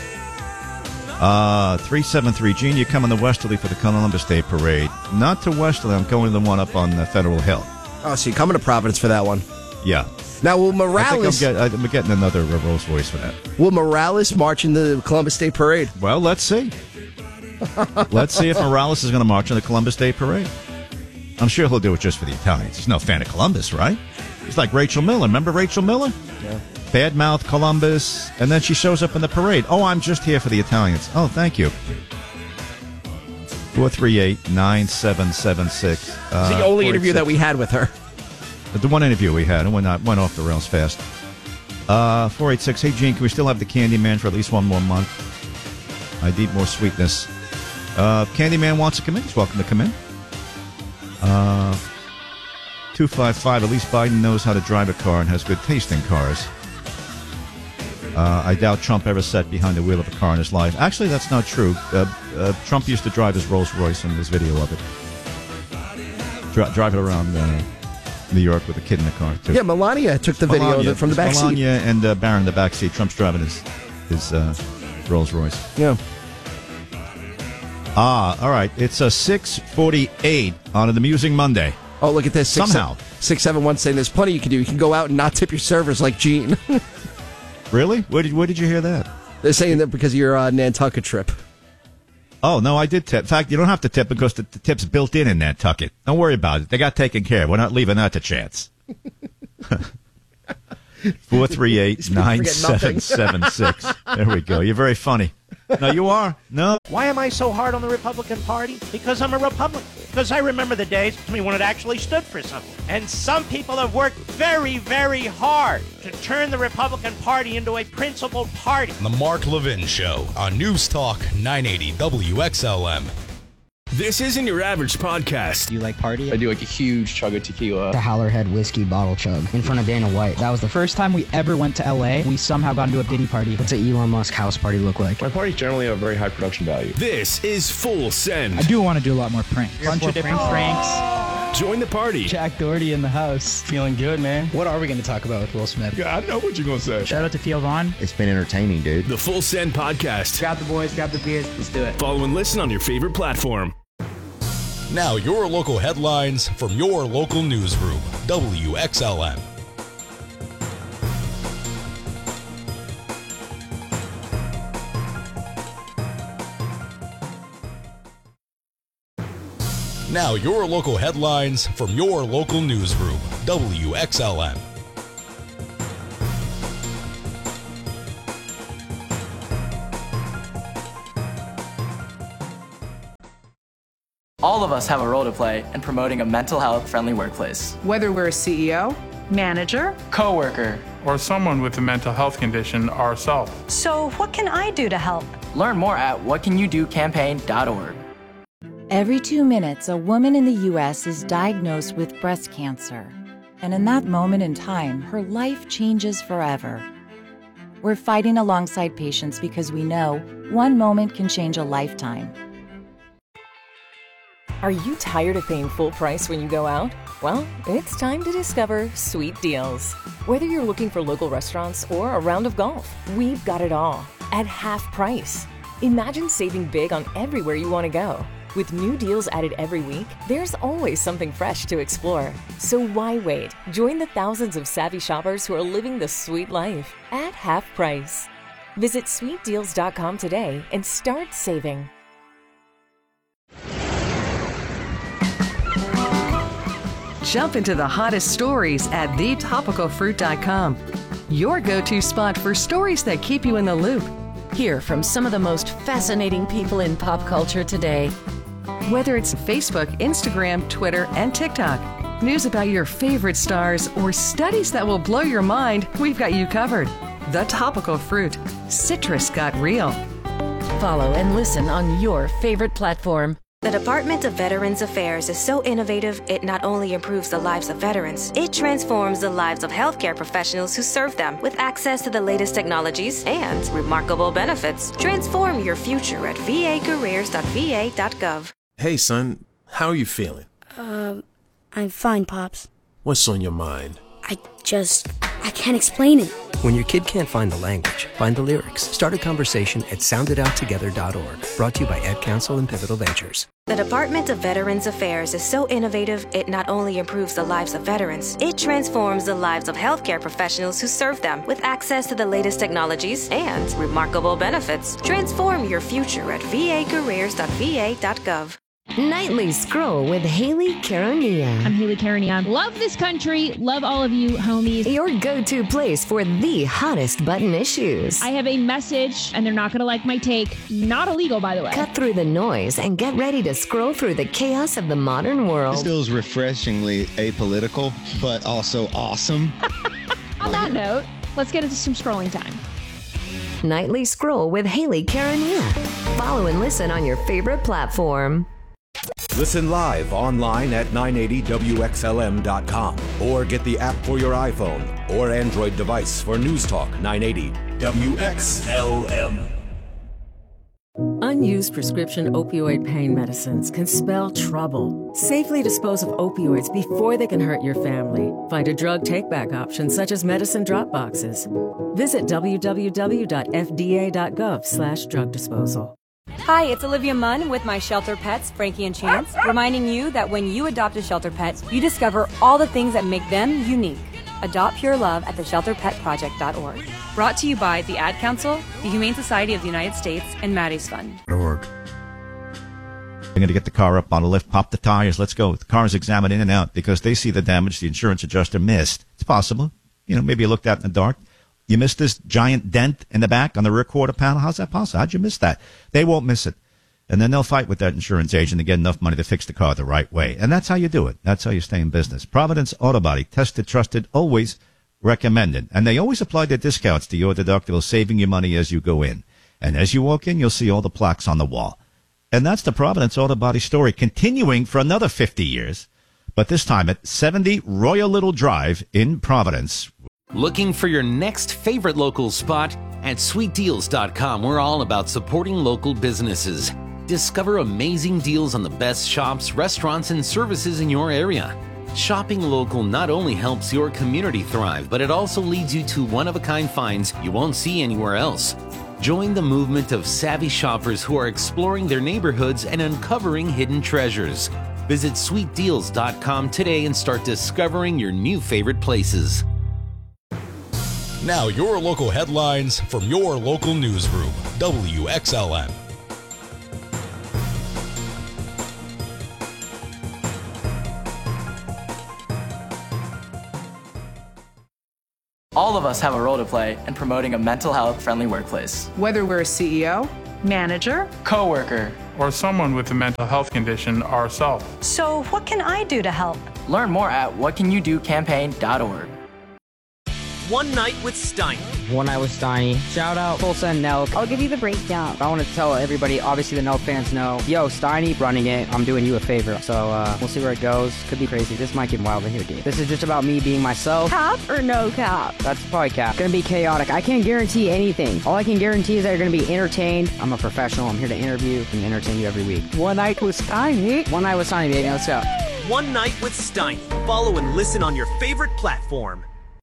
Speaker 3: 373. Gene, you coming to Westerly for the Columbus Day Parade. Not to Westerly. I'm going to the one up on Federal Hill.
Speaker 4: Oh, so you're coming to Providence for that one?
Speaker 3: Yeah.
Speaker 4: Now, will Morales...
Speaker 3: I'm getting another Rolls Royce for that.
Speaker 4: Will Morales march in the Columbus Day Parade?
Speaker 3: Well, let's see. Let's see if Morales is going to march in the Columbus Day Parade. I'm sure he'll do it just for the Italians. He's no fan of Columbus, right? He's like Rachel Miller. Remember Rachel Miller?
Speaker 4: Yeah.
Speaker 3: Badmouth Columbus, and then she shows up in the parade. Oh, I'm just here for the Italians. Oh, thank you. 438-9776.
Speaker 4: It's the only interview that we had with her.
Speaker 3: The one interview we had, and went off the rails fast. 486. Hey, Gene, can we still have the Candyman for at least one more month? I need more sweetness. Candyman wants to come in. He's welcome to come in. 255. At least Biden knows how to drive a car and has good taste in cars. I doubt Trump ever sat behind the wheel of a car in his life. Actually, that's not true. Trump used to drive his Rolls Royce, and there's video of it. Drive it around New York with a kid in the car, too.
Speaker 4: Yeah, Melania took the video from the back seat.
Speaker 3: Melania and Barron in the back seat. Trump's driving his Rolls Royce.
Speaker 4: Yeah.
Speaker 3: All right. It's a 6:48 on an amusing Monday.
Speaker 4: Oh, look at this.
Speaker 3: Somehow.
Speaker 4: 671 saying there's plenty you can do. You can go out and not tip your servers like Gene.
Speaker 3: Really? Where did you hear that?
Speaker 4: They're saying that because of your Nantucket trip.
Speaker 3: Oh, no, I did tip. In fact, you don't have to tip because the tip's built in Nantucket. Don't worry about it. They got taken care of. We're not leaving that to chance. 438-9776. There we go. You're very funny. No, you are. No.
Speaker 8: Why am I so hard on the Republican Party? Because I'm a Republican. Because I remember the days when it actually stood for something. And some people have worked very, very hard to turn the Republican Party into a principled party.
Speaker 10: The Mark Levin Show on News Talk 980 WXLM.
Speaker 19: This isn't your average podcast.
Speaker 14: Do you like party?
Speaker 16: I do like a huge chug of tequila.
Speaker 14: The Howlerhead whiskey bottle chug in front of Dana White. That was the first time we ever went to LA. We somehow got into a Diddy party. What's an Elon Musk house party look like?
Speaker 16: My parties generally have very high production value.
Speaker 19: This is Full Send.
Speaker 14: I do want to do a lot more pranks. Bunch of different pranks.
Speaker 19: Join the party.
Speaker 14: Jack Doherty in the house. Feeling good, man. What are we going to talk about with Will Smith?
Speaker 16: Yeah, I know what you're going to say.
Speaker 14: Shout out to Theo Vaughn.
Speaker 34: It's been entertaining, dude.
Speaker 19: The Full Send podcast.
Speaker 14: Grab the boys, grab the beers. Let's do it.
Speaker 19: Follow and listen on your favorite platform.
Speaker 10: Now your local headlines from your local newsroom, WXLM. Now your local headlines from your local newsroom, WXLM.
Speaker 11: All of us have a role to play in promoting a mental health friendly workplace.
Speaker 13: Whether we're a CEO, manager,
Speaker 11: coworker,
Speaker 15: or someone with a mental health condition ourselves.
Speaker 17: So what can I do to help?
Speaker 11: Learn more at whatcanyoudocampaign.org.
Speaker 18: Every 2 minutes, a woman in the U.S. is diagnosed with breast cancer. And in that moment in time, her life changes forever. We're fighting alongside patients because we know one moment can change a lifetime.
Speaker 20: Are you tired of paying full price when you go out? Well, it's time to discover Sweet Deals. Whether you're looking for local restaurants or a round of golf, we've got it all at half price. Imagine saving big on everywhere you want to go. With new deals added every week, there's always something fresh to explore. So why wait? Join the thousands of savvy shoppers who are living the sweet life at half price. Visit sweetdeals.com today and start saving.
Speaker 22: Jump into the hottest stories at thetopicalfruit.com. Your go-to spot for stories that keep you in the loop. Hear from some of the most fascinating people in pop culture today. Whether it's Facebook, Instagram, Twitter, and TikTok, news about your favorite stars, or studies that will blow your mind, we've got you covered. The Topical Fruit. Citrus got real. Follow and listen on your favorite platform.
Speaker 28: The Department of Veterans Affairs is so innovative, it not only improves the lives of veterans, it transforms the lives of healthcare professionals who serve them with access to the latest technologies and remarkable benefits. Transform your future at vacareers.va.gov.
Speaker 23: Hey, son, how are you feeling?
Speaker 24: I'm fine, Pops.
Speaker 23: What's on your mind?
Speaker 24: I can't explain it.
Speaker 26: When your kid can't find the language, find the lyrics. Start a conversation at sounditouttogether.org. Brought to you by Ad Council and Pivotal Ventures.
Speaker 28: The Department of Veterans Affairs is so innovative, it not only improves the lives of veterans, it transforms the lives of healthcare professionals who serve them with access to the latest technologies and remarkable benefits. Transform your future at vacareers.va.gov.
Speaker 27: Nightly Scroll with Haley Karania.
Speaker 33: I'm Haley Karania. Love this country. Love all of you, homies.
Speaker 27: Your go-to place for the hottest button issues.
Speaker 33: I have a message, and they're not going to like my take. Not illegal, by the way.
Speaker 27: Cut through the noise and get ready to scroll through the chaos of the modern world.
Speaker 34: This feels refreshingly apolitical, but also awesome.
Speaker 33: On that note, let's get into some scrolling time.
Speaker 27: Nightly Scroll with Haley Karania. Follow and listen on your favorite platform.
Speaker 30: Listen live online at 980WXLM.com or get the app for your iPhone or Android device for News Talk 980 WXLM.
Speaker 31: Unused prescription opioid pain medicines can spell trouble. Safely dispose of opioids before they can hurt your family. Find a drug take-back option such as medicine drop boxes. Visit www.fda.gov/drug disposal.
Speaker 32: Hi, it's Olivia Munn with my shelter pets, Frankie and Chance, reminding you that when you adopt a shelter pet, you discover all the things that make them unique. Adopt pure love at theshelterpetproject.org. Brought to you by the Ad Council, the Humane Society of the United States, and Maddie's Fund.
Speaker 3: I'm going to get the car up on a lift, pop the tires, let's go. The car is examined in and out because they see the damage the insurance adjuster missed. It's possible. Maybe you looked at in the dark. You missed this giant dent in the back on the rear quarter panel. How's that possible? How'd you miss that? They won't miss it. And then they'll fight with that insurance agent to get enough money to fix the car the right way. And that's how you do it. That's how you stay in business. Providence Auto Body. Tested, trusted, always recommended. And they always apply their discounts to your deductible, saving you money as you go in. And as you walk in, you'll see all the plaques on the wall. And that's the Providence Auto Body story, continuing for another 50 years. But this time at 70 Royal Little Drive in Providence.
Speaker 35: Looking for your next favorite local spot? At sweetdeals.com, we're all about supporting local businesses. Discover amazing deals on the best shops, restaurants, and services in your area. Shopping local not only helps your community thrive, but it also leads you to one-of-a-kind finds you won't see anywhere else. Join the movement of savvy shoppers who are exploring their neighborhoods and uncovering hidden treasures. Visit sweetdeals.com today and start discovering your new favorite places.
Speaker 10: Now your local headlines from your local newsroom, WXLM.
Speaker 11: All of us have a role to play in promoting a mental health friendly workplace.
Speaker 13: Whether we're a CEO, manager,
Speaker 11: coworker,
Speaker 15: or someone with a mental health condition ourselves.
Speaker 17: So, what can I do to help?
Speaker 11: Learn more at whatcanyoudocampaign.org.
Speaker 1: One Night with Steiny.
Speaker 2: One Night with Steiny. Shout out Tulsa and Nelk.
Speaker 4: I'll give you the breakdown.
Speaker 2: I want to tell everybody, obviously the Nelk fans know, yo, Steiny running it, I'm doing you a favor. So we'll see where it goes. Could be crazy. This might get wild in here, dude. This is just about me being myself.
Speaker 4: Cap or no cap?
Speaker 2: That's probably cap. Gonna be chaotic. I can't guarantee anything. All I can guarantee is that you're gonna be entertained. I'm a professional. I'm here to interview and entertain you every week.
Speaker 4: One Night with Steiny.
Speaker 2: One Night with Steiny, baby. Let's go.
Speaker 1: One Night with Steiny. Follow and listen on your favorite platform.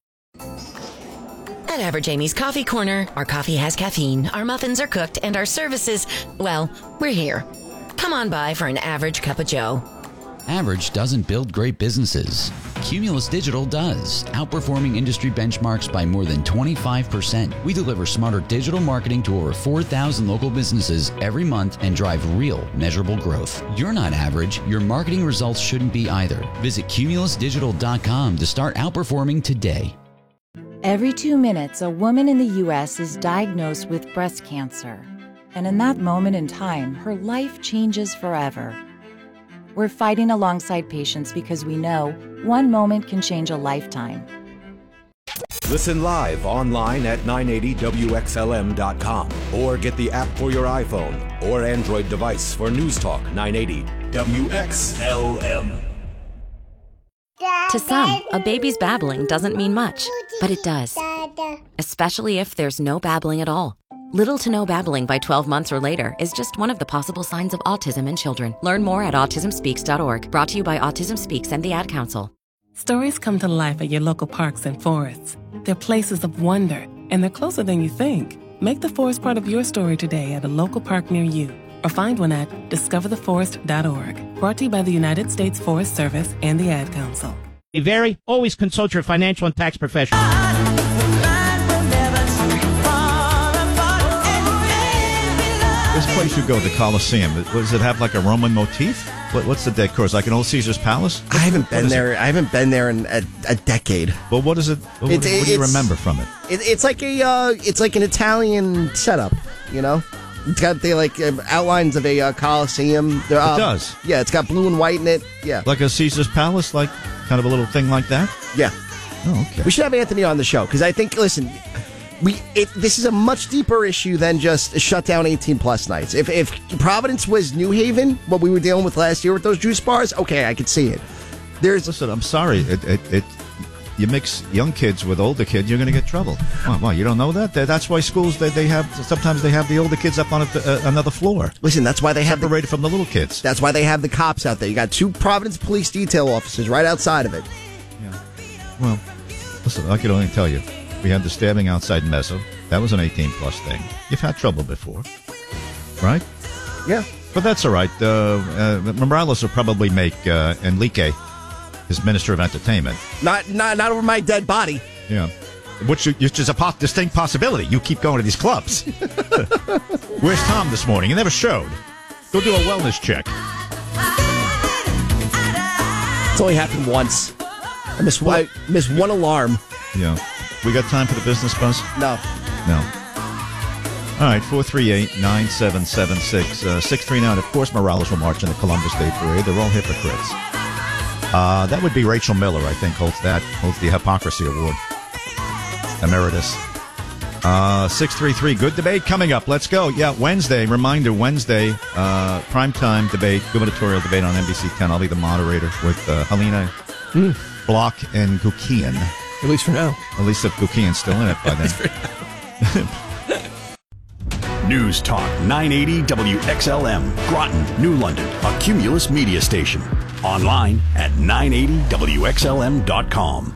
Speaker 5: At Average Amy's Coffee Corner, our coffee has caffeine, our muffins are cooked, and our services, well, we're here. Come on by for an average cup of joe.
Speaker 6: Average doesn't build great businesses. Cumulus Digital does, outperforming industry benchmarks by more than 25%. We deliver smarter digital marketing to over 4,000 local businesses every month and drive real, measurable growth. You're not average. Your marketing results shouldn't be either. Visit cumulusdigital.com to start outperforming today.
Speaker 18: Every 2 minutes, a woman in the U.S. is diagnosed with breast cancer. And in that moment in time, her life changes forever. We're fighting alongside patients because we know one moment can change a lifetime.
Speaker 30: Listen live online at 980WXLM.com or get the app for your iPhone or Android device for News Talk 980 WXLM.
Speaker 7: To some, a baby's babbling doesn't mean much, but it does. Especially if there's no babbling at all. Little to no babbling by 12 months or later is just one of the possible signs of autism in children. Learn more at autismspeaks.org. Brought to you by Autism Speaks and the Ad Council.
Speaker 8: Stories come to life at your local parks and forests. They're places of wonder, and they're closer than you think. Make the forest part of your story today at a local park near you, or find one at discovertheforest.org. Brought to you by the United States Forest Service and the Ad Council.
Speaker 9: Always consult your financial and tax professional.
Speaker 3: This place you go, the Colosseum, does it have like a Roman motif? What's the decor? Is it like an old Caesar's Palace?
Speaker 12: I haven't been there. I haven't been there in a decade.
Speaker 3: Well, what is it? What do you remember from it?
Speaker 12: It's like an Italian setup. You know, it's got the outlines of a Colosseum.
Speaker 3: It does.
Speaker 12: Yeah, it's got blue and white in it. Yeah,
Speaker 3: like a Caesar's Palace, like kind of a little thing like that.
Speaker 12: Yeah.
Speaker 3: Oh, okay.
Speaker 12: We should have Anthony on the show because I think. Listen. This is a much deeper issue than just shut down 18-plus nights. If Providence was New Haven, what we were dealing with last year with those juice bars, okay, I could see it.
Speaker 3: Listen, I'm sorry. You mix young kids with older kids, you're going to get trouble. Well, you don't know that? That's why schools, sometimes they have the older kids up on another floor.
Speaker 12: Listen, that's why they have
Speaker 3: separated from the little kids.
Speaker 12: That's why they have the cops out there. You got 2 Providence police detail officers right outside of it.
Speaker 3: Yeah. Well, listen, I can only tell you. We had the stabbing outside Mezzo. That was an 18-plus thing. You've had trouble before, right?
Speaker 12: Yeah.
Speaker 3: But that's all right. Morales will probably make Enrique his Minister of Entertainment.
Speaker 12: Not over my dead body.
Speaker 3: Yeah. Which is a distinct possibility. You keep going to these clubs. Where's Tom this morning? He never showed. Go do a wellness check.
Speaker 12: It's only happened once. I missed one alarm.
Speaker 3: Yeah. We got time for the business buzz?
Speaker 12: No.
Speaker 3: All right, 438-9776. 639, of course, Morales will march in the Columbus Day Parade. They're all hypocrites. That would be Rachel Miller, I think, holds the Hypocrisy Award. Emeritus. 633, good debate coming up. Let's go. Yeah, Wednesday, primetime debate, gubernatorial debate on NBC 10. I'll be the moderator with Helena Block and Gukian.
Speaker 12: At least for now.
Speaker 3: At least if Gukian's still in it by then.
Speaker 14: News Talk 980 WXLM, Groton, New London, a Cumulus media station. Online at 980WXLM.com.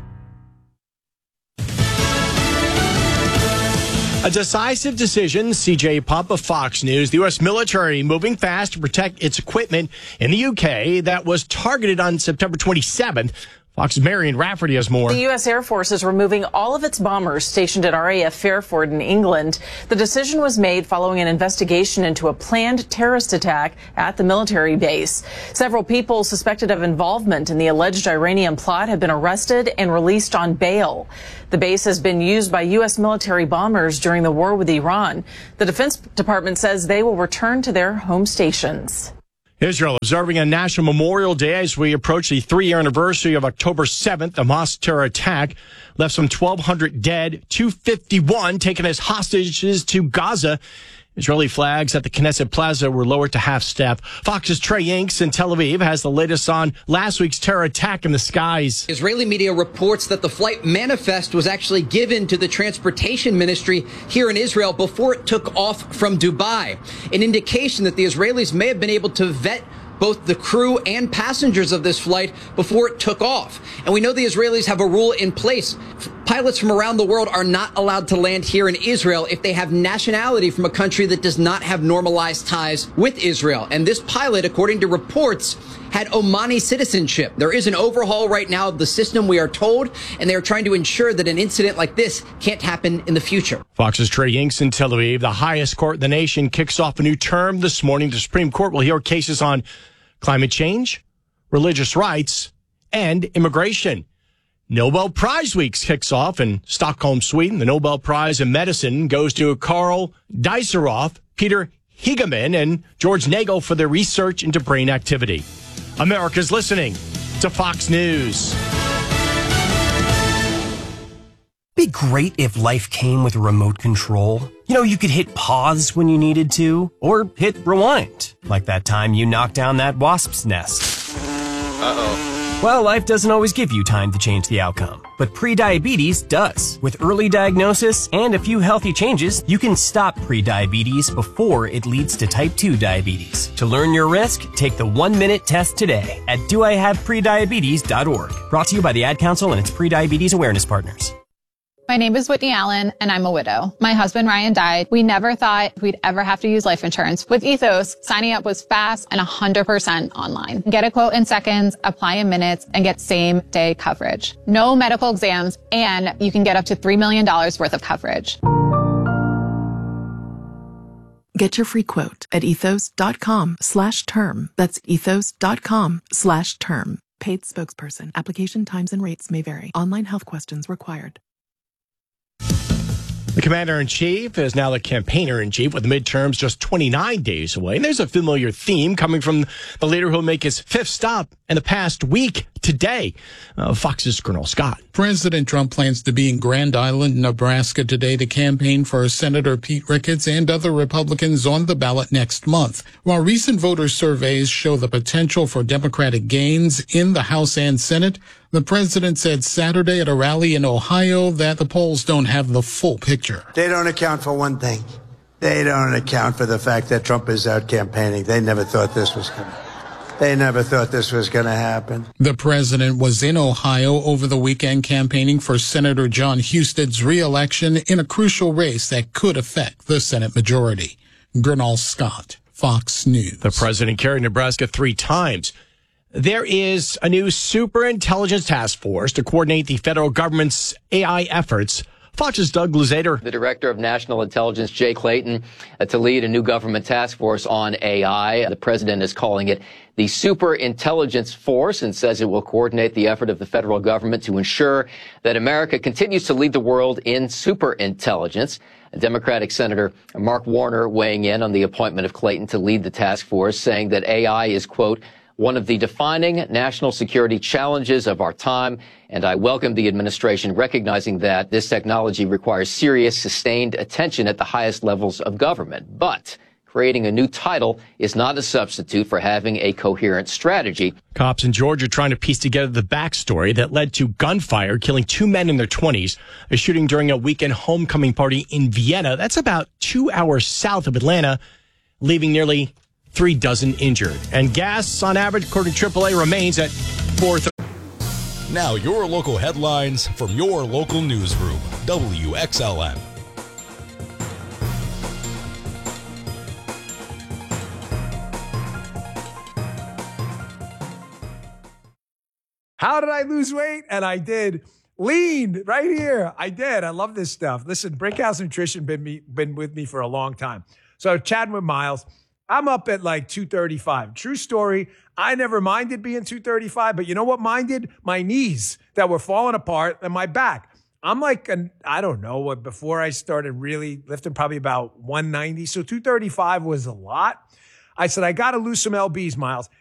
Speaker 16: A decisive decision, CJ Pup of Fox News. The U.S. military moving fast to protect its equipment in the UK that was targeted on September 27th Fox's Marion Rafferty has more.
Speaker 19: The U.S. Air Force is removing all of its bombers stationed at RAF Fairford in England. The decision was made following an investigation into a planned terrorist attack at the military base. Several people suspected of involvement in the alleged Iranian plot have been arrested and released on bail. The base has been used by U.S. military bombers during the war with Iran. The Defense Department says they will return to their home stations.
Speaker 16: Israel observing a National Memorial Day as we approach the 3-year anniversary of October 7th. The Hamas terror attack left some 1,200 dead, 251 taken as hostages to Gaza. Israeli flags at the Knesset Plaza were lowered to half-staff. Fox's Trey Yanks in Tel Aviv has the latest on last week's terror attack in the skies.
Speaker 20: Israeli media reports that the flight manifest was actually given to the transportation ministry here in Israel before it took off from Dubai, an indication that the Israelis may have been able to vet both the crew and passengers of this flight before it took off. And we know the Israelis have a rule in place. Pilots from around the world are not allowed to land here in Israel if they have nationality from a country that does not have normalized ties with Israel. And this pilot, according to reports, had Omani citizenship. There is an overhaul right now of the system, we are told, and they are trying to ensure that an incident like this can't happen in the future.
Speaker 16: Fox's Trey Yanks in Tel Aviv. The highest court in the nation kicks off a new term this morning. The Supreme Court will hear cases on climate change, religious rights, and immigration. Nobel Prize Week kicks off in Stockholm, Sweden. The Nobel Prize in Medicine goes to Karl Deiseroff, Peter Hegeman, and George Nagel for their research into brain activity. America's listening to Fox News.
Speaker 21: Be great if life came with a remote control. You know, you could hit pause when you needed to, or hit rewind, like that time you knocked down that wasp's nest.
Speaker 22: Uh-oh.
Speaker 21: Well, life doesn't always give you time to change the outcome, but prediabetes does. With early diagnosis and a few healthy changes, you can stop prediabetes before it leads to type 2 diabetes. To learn your risk, take the 1-minute test today at doihaveprediabetes.org. Brought to you by the Ad Council and its prediabetes awareness partners.
Speaker 23: My name is Whitney Allen, and I'm a widow. My husband, Ryan, died. We never thought we'd ever have to use life insurance. With Ethos, signing up was fast and 100% online. Get a quote in seconds, apply in minutes, and get same-day coverage. No medical exams, and you can get up to $3 million worth of coverage.
Speaker 8: Get your free quote at ethos.com/term. That's ethos.com/term. Paid spokesperson. Application times and rates may vary. Online health questions required.
Speaker 16: The commander-in-chief is now the campaigner-in-chief with the midterms just 29 days away. And there's a familiar theme coming from the leader who will make his 5th stop in the past week today. Fox's Colonel Scott.
Speaker 15: President Trump plans to be in Grand Island, Nebraska today to campaign for Senator Pete Ricketts and other Republicans on the ballot next month. While recent voter surveys show the potential for Democratic gains in the House and Senate, the president said Saturday at a rally in Ohio that the polls don't have the full picture.
Speaker 24: They don't account for one thing. They don't account for the fact that Trump is out campaigning. They never thought this was going to happen.
Speaker 15: The president was in Ohio over the weekend campaigning for Senator John Huston's re-election in a crucial race that could affect the Senate majority. Gernal Scott, Fox News.
Speaker 16: The president carried Nebraska 3 times. There is a new superintelligence task force to coordinate the federal government's AI efforts. Fox's Doug Luzader.
Speaker 25: The director of national intelligence, Jay Clayton, to lead a new government task force on AI. The president is calling it the Superintelligence Force and says it will coordinate the effort of the federal government to ensure that America continues to lead the world in superintelligence. Democratic Senator Mark Warner weighing in on the appointment of Clayton to lead the task force, saying that AI is, quote, one of the defining national security challenges of our time, and I welcome the administration recognizing that this technology requires serious, sustained attention at the highest levels of government. But creating a new title is not a substitute for having a coherent strategy.
Speaker 16: Cops in Georgia trying to piece together the backstory that led to gunfire, killing 2 men in their 20s, a shooting during a weekend homecoming party in Vienna. That's about 2 hours south of Atlanta, leaving nearly 3 dozen injured. And gas, on average, according to AAA, remains at $4.30.
Speaker 10: Now your local headlines from your local newsroom, WXLM.
Speaker 2: How did I lose weight? And I did. Lean right here. I did. I love this stuff. Listen, Brickhouse Nutrition been with me for a long time. So chatting with Miles, I'm up at like 235. True story. I never minded being 235, but you know what minded? My knees that were falling apart and my back. I'm like, I don't know, before I started really lifting, probably about 190. So 235 was a lot. I said, I got to lose some LBs, Miles.